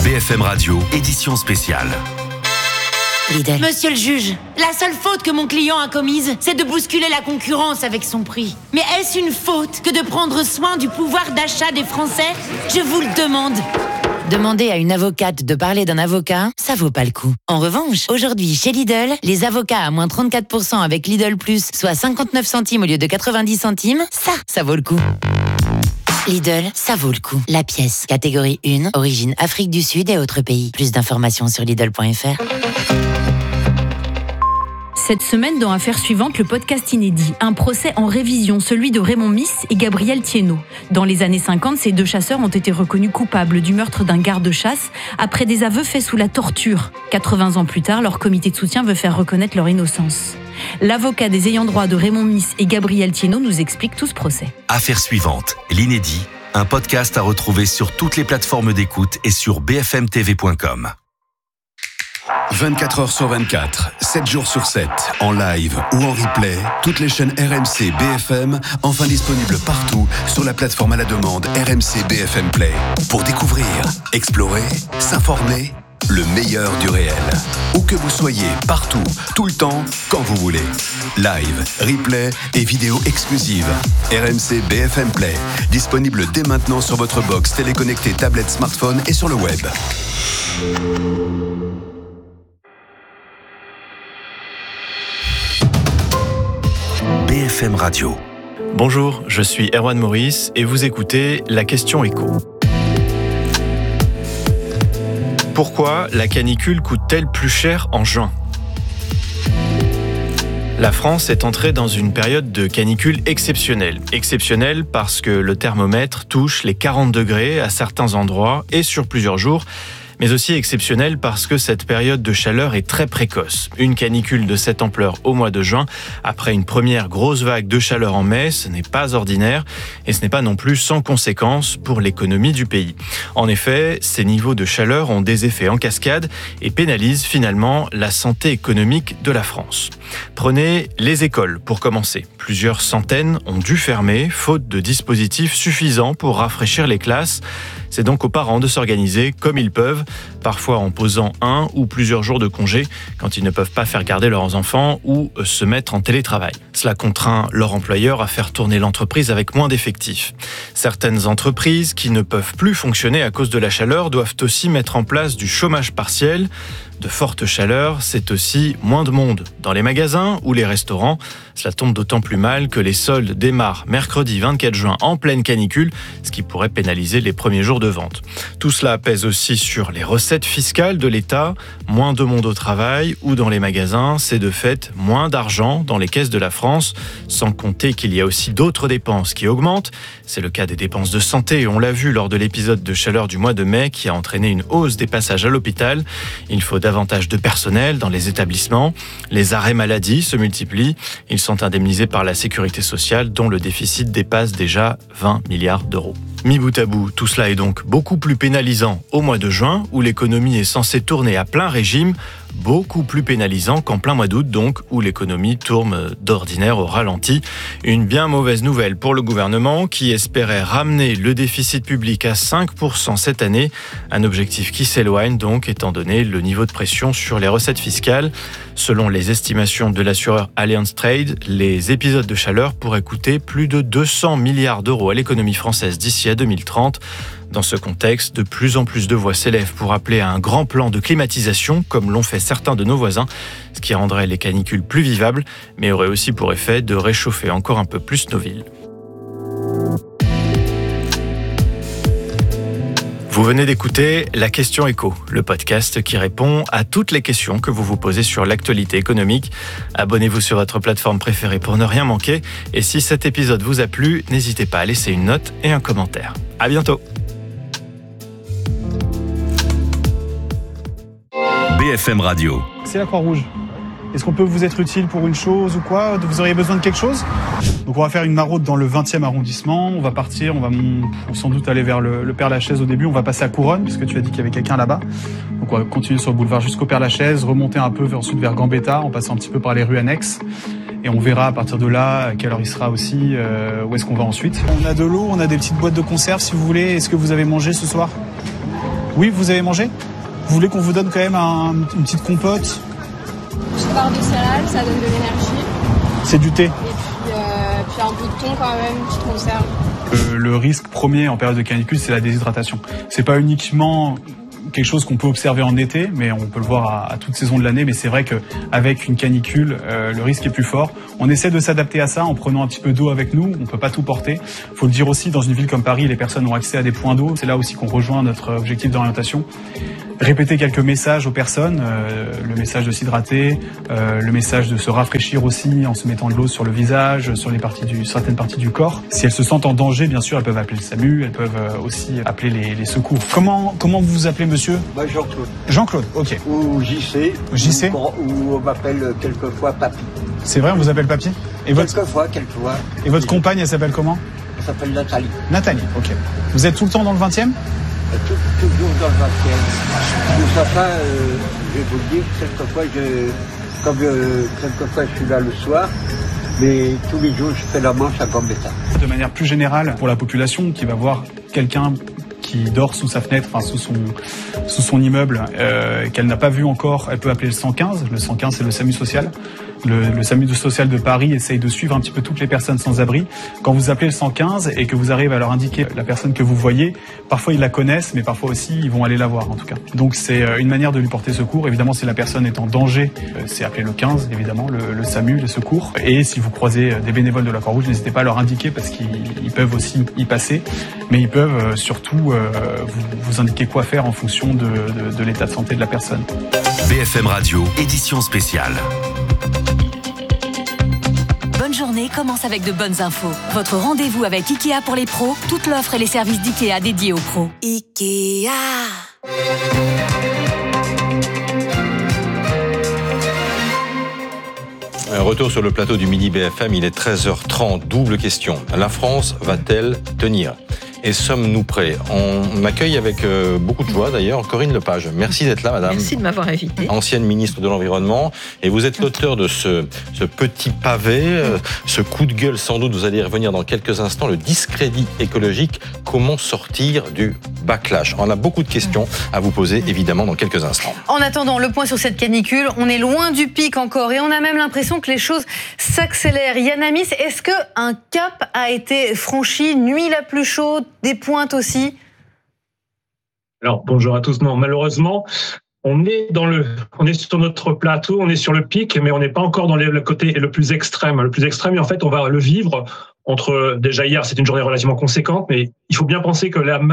B F M Radio, édition spéciale. Lidl. Monsieur le juge, la seule faute que mon client a commise, c'est de bousculer la concurrence avec son prix. Mais est-ce une faute que de prendre soin du pouvoir d'achat des Français? Je vous le demande. Demander à une avocate de parler d'un avocat, ça vaut pas le coup. En revanche, aujourd'hui, chez Lidl, les avocats à moins trente-quatre pour cent avec Lidl Plus, soit cinquante-neuf centimes au lieu de quatre-vingt-dix centimes, ça, ça vaut le coup. Lidl, ça vaut le coup. La pièce, catégorie un, origine Afrique du Sud et autres pays. Plus d'informations sur Lidl point F R. Cette semaine, dans Affaires suivantes, le podcast inédit. Un procès en révision, celui de Raymond Miss et Gabriel Thiénot. Dans les années cinquante, ces deux chasseurs ont été reconnus coupables du meurtre d'un garde-chasse après des aveux faits sous la torture. quatre-vingts ans plus tard, leur comité de soutien veut faire reconnaître leur innocence. L'avocat des ayants droit de Raymond Miss et Gabriel Thiénot nous explique tout ce procès. Affaires suivantes, l'inédit, un podcast à retrouver sur toutes les plateformes d'écoute et sur b f m t v point com. vingt-quatre heures sur vingt-quatre, sept jours sur sept, en live ou en replay, toutes les chaînes R M C B F M, enfin disponibles partout sur la plateforme à la demande R M C B F M Play. Pour découvrir, explorer, s'informer, le meilleur du réel. Où que vous soyez, partout, tout le temps, quand vous voulez. Live, replay et vidéos exclusives. R M C B F M Play, disponible dès maintenant sur votre box téléconnectée, tablette, smartphone et sur le web. B F M Radio. Bonjour, je suis Erwan Maurice et vous écoutez La Question Éco. Pourquoi la canicule coûte-t-elle plus cher en juin ? La France est entrée dans une période de canicule exceptionnelle. Exceptionnelle parce que le thermomètre touche les quarante degrés à certains endroits et sur plusieurs jours, mais aussi exceptionnelle parce que cette période de chaleur est très précoce. Une canicule de cette ampleur au mois de juin, après une première grosse vague de chaleur en mai, ce n'est pas ordinaire et ce n'est pas non plus sans conséquence pour l'économie du pays. En effet, ces niveaux de chaleur ont des effets en cascade et pénalisent finalement la santé économique de la France. Prenez les écoles pour commencer. Plusieurs centaines ont dû fermer, faute de dispositifs suffisants pour rafraîchir les classes. C'est donc aux parents de s'organiser comme ils peuvent, parfois en posant un ou plusieurs jours de congé quand ils ne peuvent pas faire garder leurs enfants ou se mettre en télétravail. Cela contraint leur employeur à faire tourner l'entreprise avec moins d'effectifs. Certaines entreprises qui ne peuvent plus fonctionner à cause de la chaleur doivent aussi mettre en place du chômage partiel. De forte chaleur, c'est aussi moins de monde dans les magasins ou les restaurants. Cela tombe d'autant plus mal que les soldes démarrent mercredi vingt-quatre juin en pleine canicule, ce qui pourrait pénaliser les premiers jours de vente. Tout cela pèse aussi sur les recettes fiscales de l'État. Moins de monde au travail ou dans les magasins, c'est de fait moins d'argent dans les caisses de la France, sans compter qu'il y a aussi d'autres dépenses qui augmentent. C'est le cas des dépenses de santé, on l'a vu lors de l'épisode de chaleur du mois de mai qui a entraîné une hausse des passages à l'hôpital. Il faut davantage de personnel dans les établissements. Les arrêts maladie se multiplient. Ils sont indemnisés par la sécurité sociale dont le déficit dépasse déjà vingt milliards d'euros. Mis bout à bout, tout cela est donc beaucoup plus pénalisant au mois de juin où l'économie est censée tourner à plein régime, beaucoup plus pénalisant qu'en plein mois d'août donc où l'économie tourne d'ordinaire au ralenti. Une bien mauvaise nouvelle pour le gouvernement qui espérait ramener le déficit public à cinq pour cent cette année, un objectif qui s'éloigne donc étant donné le niveau de pression sur les recettes fiscales. Selon les estimations de l'assureur Allianz Trade, les épisodes de chaleur pourraient coûter plus de deux cents milliards d'euros à l'économie française d'ici à deux mille trente. Dans ce contexte, de plus en plus de voix s'élèvent pour appeler à un grand plan de climatisation, comme l'ont fait certains de nos voisins, ce qui rendrait les canicules plus vivables, mais aurait aussi pour effet de réchauffer encore un peu plus nos villes. Vous venez d'écouter La Question Éco, le podcast qui répond à toutes les questions que vous vous posez sur l'actualité économique. Abonnez-vous sur votre plateforme préférée pour ne rien manquer. Et si cet épisode vous a plu, n'hésitez pas à laisser une note et un commentaire. À bientôt. B F M Radio. C'est la Croix-Rouge. Est-ce qu'on peut vous être utile pour une chose ou quoi ? Vous auriez besoin de quelque chose ? Donc on va faire une maraude dans le vingtième arrondissement. On va partir, on va sans doute aller vers le, le Père-Lachaise au début. On va passer à Couronne, puisque tu as dit qu'il y avait quelqu'un là-bas. Donc on va continuer sur le boulevard jusqu'au Père-Lachaise, remonter un peu ensuite vers Gambetta, en passant un petit peu par les rues annexes. Et on verra à partir de là à quelle heure il sera aussi, euh, où est-ce qu'on va ensuite. On a de l'eau, on a des petites boîtes de conserve si vous voulez. Est-ce que vous avez mangé ce soir ? Oui, vous avez mangé ? Vous voulez qu'on vous donne quand même un, une petite compote ? Petite barre de céréales, ça donne de l'énergie. C'est du thé. Et puis, euh, puis un peu de thon quand même, une petite conserve. Euh, le risque premier en période de canicule, c'est la déshydratation. C'est pas uniquement quelque chose qu'on peut observer en été, mais on peut le voir à, à toute saison de l'année. Mais c'est vrai qu'avec une canicule, euh, le risque est plus fort. On essaie de s'adapter à ça en prenant un petit peu d'eau avec nous. On peut pas tout porter. Faut le dire aussi, dans une ville comme Paris, les personnes ont accès à des points d'eau. C'est là aussi qu'on rejoint notre objectif d'orientation. Répéter quelques messages aux personnes, euh, le message de s'hydrater, euh, le message de se rafraîchir aussi en se mettant de l'eau sur le visage, sur les parties du, certaines parties du corps. Si elles se sentent en danger, bien sûr, elles peuvent appeler le SAMU, elles peuvent euh, aussi appeler les, les secours. Comment comment vous vous appelez, monsieur ? Bah, Jean-Claude. Jean-Claude, ok. Ou J C. J C. Ou, ou on m'appelle quelquefois Papy. C'est vrai, on vous appelle Papy ? Et votre... Quelquefois, quelquefois. Et votre compagne, elle s'appelle comment ? Elle s'appelle Nathalie. Nathalie, ok. Vous êtes tout le temps dans le vingtième ? Tout, toujours dans le vingtième. Tout ça, euh, je vais vous le dire, quelquefois, je, comme euh, quelquefois je suis là le soir, mais tous les jours je fais la manche à Gambetta. De manière plus générale, pour la population qui va voir quelqu'un qui dort sous sa fenêtre, enfin sous son sous son immeuble, euh, qu'elle n'a pas vu encore, elle peut appeler le cent quinze. Le cent quinze, c'est le SAMU social. Le, le SAMU social de Paris essaye de suivre un petit peu toutes les personnes sans abri. Quand vous appelez le cent quinze et que vous arrivez à leur indiquer la personne que vous voyez, parfois ils la connaissent, mais parfois aussi ils vont aller la voir en tout cas. Donc c'est une manière de lui porter secours. Évidemment, si la personne est en danger, c'est appeler le quinze, évidemment, le, le SAMU, les secours. Et si vous croisez des bénévoles de la Croix-Rouge, n'hésitez pas à leur indiquer parce qu'ils peuvent aussi y passer, mais ils peuvent surtout euh, vous, vous indiquer quoi faire en fonction de, de, de l'état de santé de la personne. B F M Radio, édition spéciale. Bonne journée commence avec de bonnes infos. Votre rendez-vous avec Ikea pour les pros, toute l'offre et les services d'Ikea dédiés aux pros. Ikea. Un retour sur le plateau du Midi B F M, il est treize heures trente, double question. La France va-t-elle tenir ? Et sommes-nous prêts ? On accueille avec beaucoup de joie d'ailleurs Corinne Lepage. Merci d'être là, madame. Merci de m'avoir invité. Ancienne ministre de l'Environnement. Et vous êtes l'auteur de ce, ce petit pavé, euh, ce coup de gueule sans doute, vous allez y revenir dans quelques instants, le discrédit écologique, comment sortir du backlash. On a beaucoup de questions à vous poser évidemment dans quelques instants. En attendant, le point sur cette canicule, on est loin du pic encore et on a même l'impression que les choses s'accélèrent. Yann Amis, est-ce qu'un cap a été franchi, nuit la plus chaude, des pointes aussi? Alors bonjour à tous. Non, malheureusement, on est dans le, on est sur notre plateau, on est sur le pic, mais on n'est pas encore dans le côté le plus extrême. Le plus extrême, et en fait, on va le vivre entre. Déjà hier, c'était une journée relativement conséquente, mais il faut bien penser que la,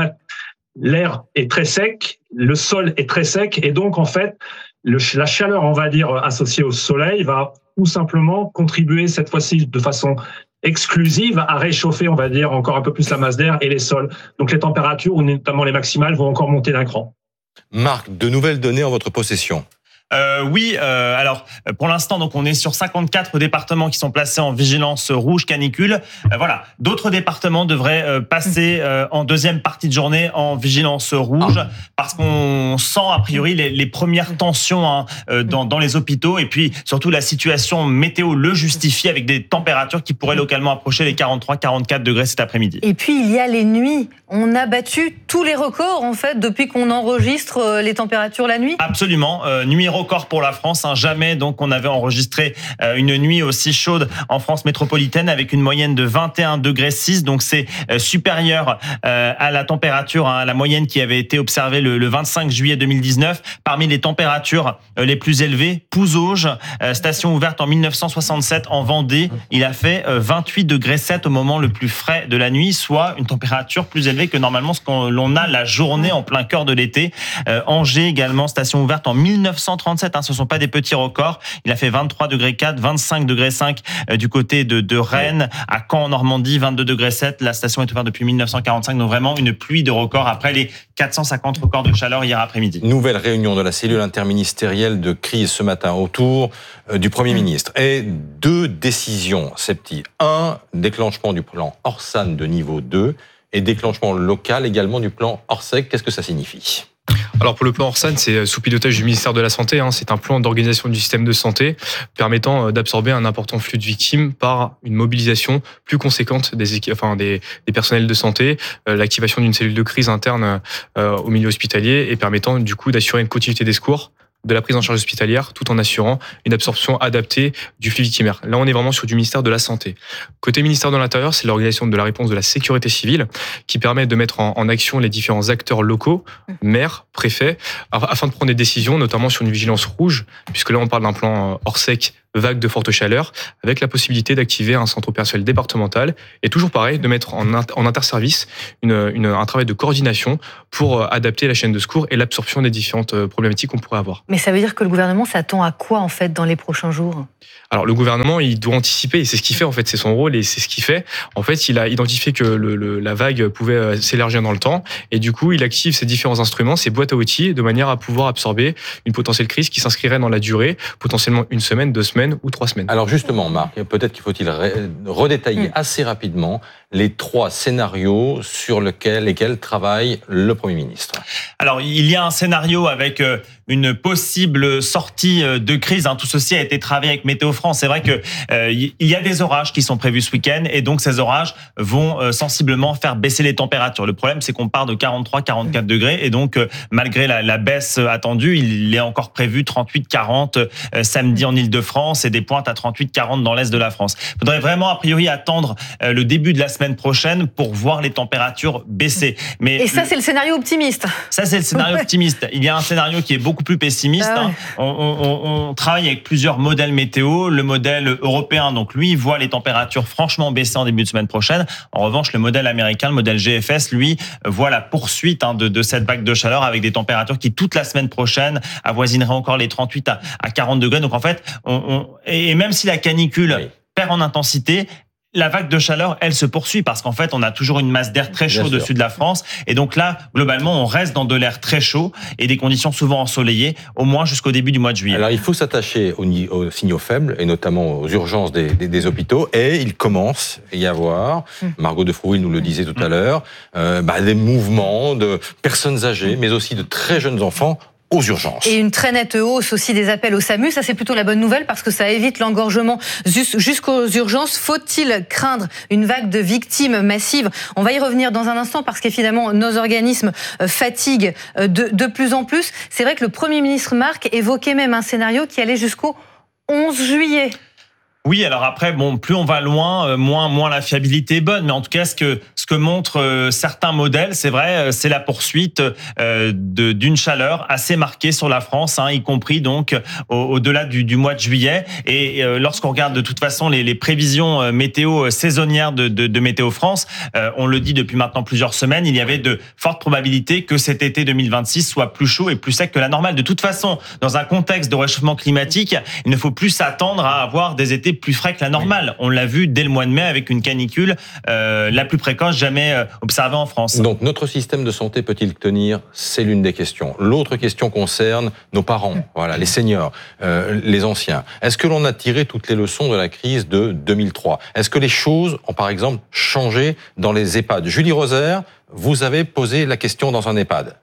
l'air est très sec, le sol est très sec, et donc en fait, le, la chaleur, on va dire, associée au soleil, va tout simplement contribuer cette fois-ci de façon exclusive à réchauffer, on va dire, encore un peu plus la masse d'air et les sols. Donc les températures, notamment les maximales, vont encore monter d'un cran. Marc, de nouvelles données en votre possession? Euh, oui, euh, alors pour l'instant, donc on est sur cinquante-quatre départements qui sont placés en vigilance rouge canicule. Euh, voilà, d'autres départements devraient euh, passer euh, en deuxième partie de journée en vigilance rouge parce qu'on sent a priori les, les premières tensions hein, euh, dans, dans les hôpitaux et puis surtout la situation météo le justifie avec des températures qui pourraient localement approcher les quarante-trois à quarante-quatre degrés cet après-midi. Et puis il y a les nuits. On a battu tous les records en fait depuis qu'on enregistre les températures la nuit. Absolument, euh, nuit record pour la France, hein. Jamais donc on avait enregistré euh, une nuit aussi chaude en France métropolitaine avec une moyenne de vingt et un degrés six, donc c'est euh, supérieur euh, à la température, hein, à la moyenne qui avait été observée le, le vingt-cinq juillet deux mille dix-neuf. Parmi les températures euh, les plus élevées, Pouzauges, euh, station ouverte en mille neuf cent soixante-sept en Vendée, il a fait euh, vingt-huit degrés sept au moment le plus frais de la nuit, soit une température plus élevée que normalement ce qu'on l'on a la journée en plein cœur de l'été. Euh, Angers également, station ouverte en mille neuf cent trente-sept, hein, ce ne sont pas des petits records. Il a fait vingt-trois degrés quatre, vingt-cinq degrés cinq euh, du côté de, de Rennes, à Caen en Normandie, vingt-deux degrés sept. La station est ouverte depuis mille neuf cent quarante-cinq, donc vraiment une pluie de records après les quatre cent cinquante records de chaleur hier après-midi. Nouvelle réunion de la cellule interministérielle de crise ce matin autour euh, du Premier ministre. Et deux décisions, Septi. Un, déclenchement du plan Orsan de niveau deux et déclenchement local également du plan Orsec. Qu'est-ce que ça signifie ? Alors pour le plan Orsan, c'est sous pilotage du ministère de la Santé. Hein, c'est un plan d'organisation du système de santé permettant d'absorber un important flux de victimes par une mobilisation plus conséquente des, enfin, des, des personnels de santé, euh, l'activation d'une cellule de crise interne euh, au milieu hospitalier et permettant du coup d'assurer une continuité des secours, de la prise en charge hospitalière, tout en assurant une absorption adaptée du flux victimaire. Là, on est vraiment sur du ministère de la Santé. Côté ministère de l'Intérieur, c'est l'organisation de la réponse de la sécurité civile qui permet de mettre en, en action les différents acteurs locaux, maires, préfets, afin de prendre des décisions, notamment sur une vigilance rouge, puisque là, on parle d'un plan Orsec, vague de forte chaleur, avec la possibilité d'activer un centre opérationnel départemental et toujours pareil, de mettre en, inter- en interservice une, une, un travail de coordination pour adapter la chaîne de secours et l'absorption des différentes problématiques qu'on pourrait avoir. Mais ça veut dire que le gouvernement s'attend à quoi en fait dans les prochains jours ? Alors le gouvernement, il doit anticiper, et c'est ce qu'il fait en fait, c'est son rôle et c'est ce qu'il fait. En fait, il a identifié que le, le, la vague pouvait s'élargir dans le temps et du coup, il active ses différents instruments, ses boîtes à outils, de manière à pouvoir absorber une potentielle crise qui s'inscrirait dans la durée, potentiellement une semaine, deux semaines ou trois semaines. Alors justement, Marc, peut-être qu'il faut-il redétailler mmh. assez rapidement les trois scénarios sur lesquels, lesquels travaille le Premier ministre. Alors, il y a un scénario avec une possible sortie de crise. Tout ceci a été travaillé avec Météo France. C'est vrai qu'il euh, y a des orages qui sont prévus ce week-end et donc ces orages vont euh, sensiblement faire baisser les températures. Le problème, c'est qu'on part de quarante-trois à quarante-quatre degrés et donc euh, malgré la, la baisse attendue, il est encore prévu trente-huit à quarante euh, samedi en Ile-de-France et des pointes à trente-huit à quarante dans l'est de la France. Il faudrait vraiment, a priori, attendre euh, le début de la semaine prochaine pour voir les températures baisser. Mais et ça, le... c'est le scénario optimiste. Ça, c'est le scénario optimiste. Il y a un scénario qui est beaucoup plus pessimiste. Ah ouais. hein. on, on, on travaille avec plusieurs modèles météo. Le modèle européen, donc lui, voit les températures franchement baisser en début de semaine prochaine. En revanche, le modèle américain, le modèle G F S, lui, voit la poursuite hein, de, de cette vague de chaleur avec des températures qui, toute la semaine prochaine, avoisineraient encore les trente-huit à quarante degrés. Donc en fait, on, on, et même si la canicule oui. perd en intensité, la vague de chaleur, elle se poursuit parce qu'en fait, on a toujours une masse d'air très chaud Bien au-dessus sûr. de la France. Et donc là, globalement, on reste dans de l'air très chaud et des conditions souvent ensoleillées, au moins jusqu'au début du mois de juillet. Alors, il faut s'attacher aux, aux signaux faibles et notamment aux urgences des, des, des hôpitaux. Et il commence à y avoir, mmh. Margot de Frouille nous le disait tout mmh. à l'heure, euh, bah, des mouvements de personnes âgées, mais aussi de très jeunes enfants aux urgences. Et une très nette hausse aussi des appels au SAMU. Ça, c'est plutôt la bonne nouvelle parce que ça évite l'engorgement jusqu'aux urgences. Faut-il craindre une vague de victimes massives ? On va y revenir dans un instant parce qu'évidemment, nos organismes fatiguent de, de plus en plus. C'est vrai que le Premier ministre Marc évoquait même un scénario qui allait jusqu'au onze juillet. Oui, alors après, bon, plus on va loin, moins, moins la fiabilité est bonne. Mais en tout cas, ce que, ce que montrent euh, certains modèles, c'est vrai, c'est la poursuite euh, de, d'une chaleur assez marquée sur la France, hein, y compris donc au, au-delà du, du mois de juillet. Et euh, lorsqu'on regarde de toute façon les, les prévisions euh, météo saisonnières de, de, de Météo France, euh, on le dit depuis maintenant plusieurs semaines, il y avait de fortes probabilités que cet été deux mille vingt-six soit plus chaud et plus sec que la normale. De toute façon, dans un contexte de réchauffement climatique, il ne faut plus s'attendre à avoir des étés plus frais que la normale. On l'a vu dès le mois de mai avec une canicule euh, la plus précoce jamais euh, observée en France. Donc notre système de santé peut-il tenir ? C'est l'une des questions. L'autre question concerne nos parents, voilà, les seniors, euh, les anciens. Est-ce que l'on a tiré toutes les leçons de la crise de deux mille trois ? Est-ce que les choses ont par exemple changé dans les EHPAD ? Julie Rosaire, vous avez posé la question dans un EHPAD.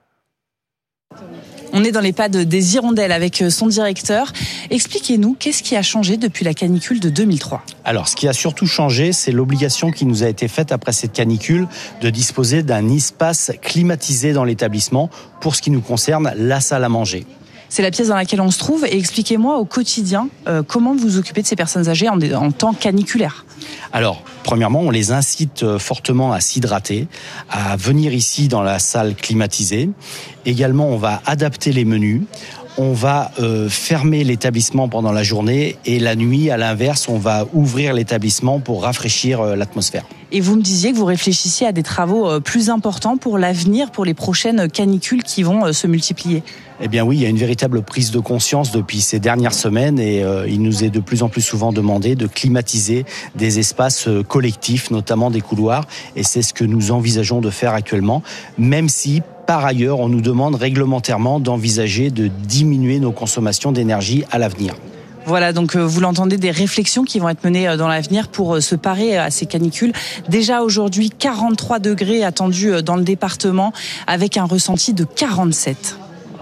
On est dans l'EHPAD des Hirondelles avec son directeur. Expliquez-nous, qu'est-ce qui a changé depuis la canicule de deux mille trois ? Alors, ce qui a surtout changé, c'est l'obligation qui nous a été faite après cette canicule de disposer d'un espace climatisé dans l'établissement pour ce qui nous concerne, la salle à manger. C'est la pièce dans laquelle on se trouve. Et expliquez-moi au quotidien euh, comment vous vous occupez de ces personnes âgées en, en temps caniculaire. Alors, premièrement, on les incite fortement à s'hydrater, à venir ici dans la salle climatisée. Également, on va adapter les menus. On va euh, fermer l'établissement pendant la journée et la nuit, à l'inverse, on va ouvrir l'établissement pour rafraîchir euh, l'atmosphère. Et vous me disiez que vous réfléchissiez à des travaux euh, plus importants pour l'avenir, pour les prochaines canicules qui vont euh, se multiplier. Eh bien oui, il y a une véritable prise de conscience depuis ces dernières semaines et euh, il nous est de plus en plus souvent demandé de climatiser des espaces euh, collectifs, notamment des couloirs, et c'est ce que nous envisageons de faire actuellement, même si par ailleurs, on nous demande réglementairement d'envisager de diminuer nos consommations d'énergie à l'avenir. Voilà, donc vous l'entendez, des réflexions qui vont être menées dans l'avenir pour se parer à ces canicules. Déjà aujourd'hui, quarante-trois degrés attendus dans le département avec un ressenti de quarante-sept.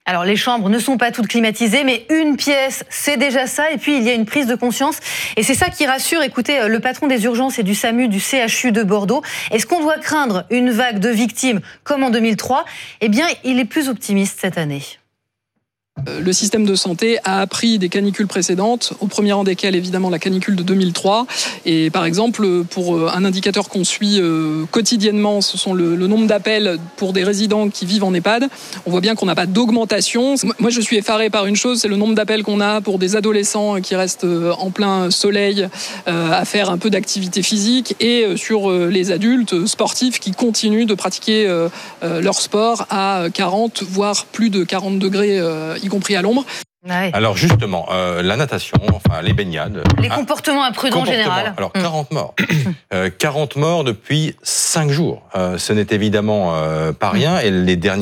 Alors les chambres ne sont pas toutes climatisées, mais une pièce, c'est déjà ça. Et puis il y a une prise de conscience. Et c'est ça qui rassure. Écoutez, le patron des urgences et du SAMU du C H U de Bordeaux. Est-ce qu'on doit craindre une vague de victimes comme en deux mille trois ? Eh bien, il est plus optimiste cette année. Le système de santé a appris des canicules précédentes, au premier rang desquelles évidemment la canicule de deux mille trois. Et par exemple, pour un indicateur qu'on suit quotidiennement, ce sont le, le nombre d'appels pour des résidents qui vivent en EHPAD. On voit bien qu'on n'a pas d'augmentation. Moi, je suis effaré par une chose, c'est le nombre d'appels qu'on a pour des adolescents qui restent en plein soleil à faire un peu d'activité physique, et sur les adultes sportifs qui continuent de pratiquer leur sport à quarante, voire plus de quarante degrés, y compris à l'ombre. Ouais. Alors justement, euh, la natation, enfin les baignades... Les comportements imprudents en général. Alors quarante morts. euh, quarante morts depuis cinq jours. Euh, ce n'est évidemment euh, pas rien. Et les derniers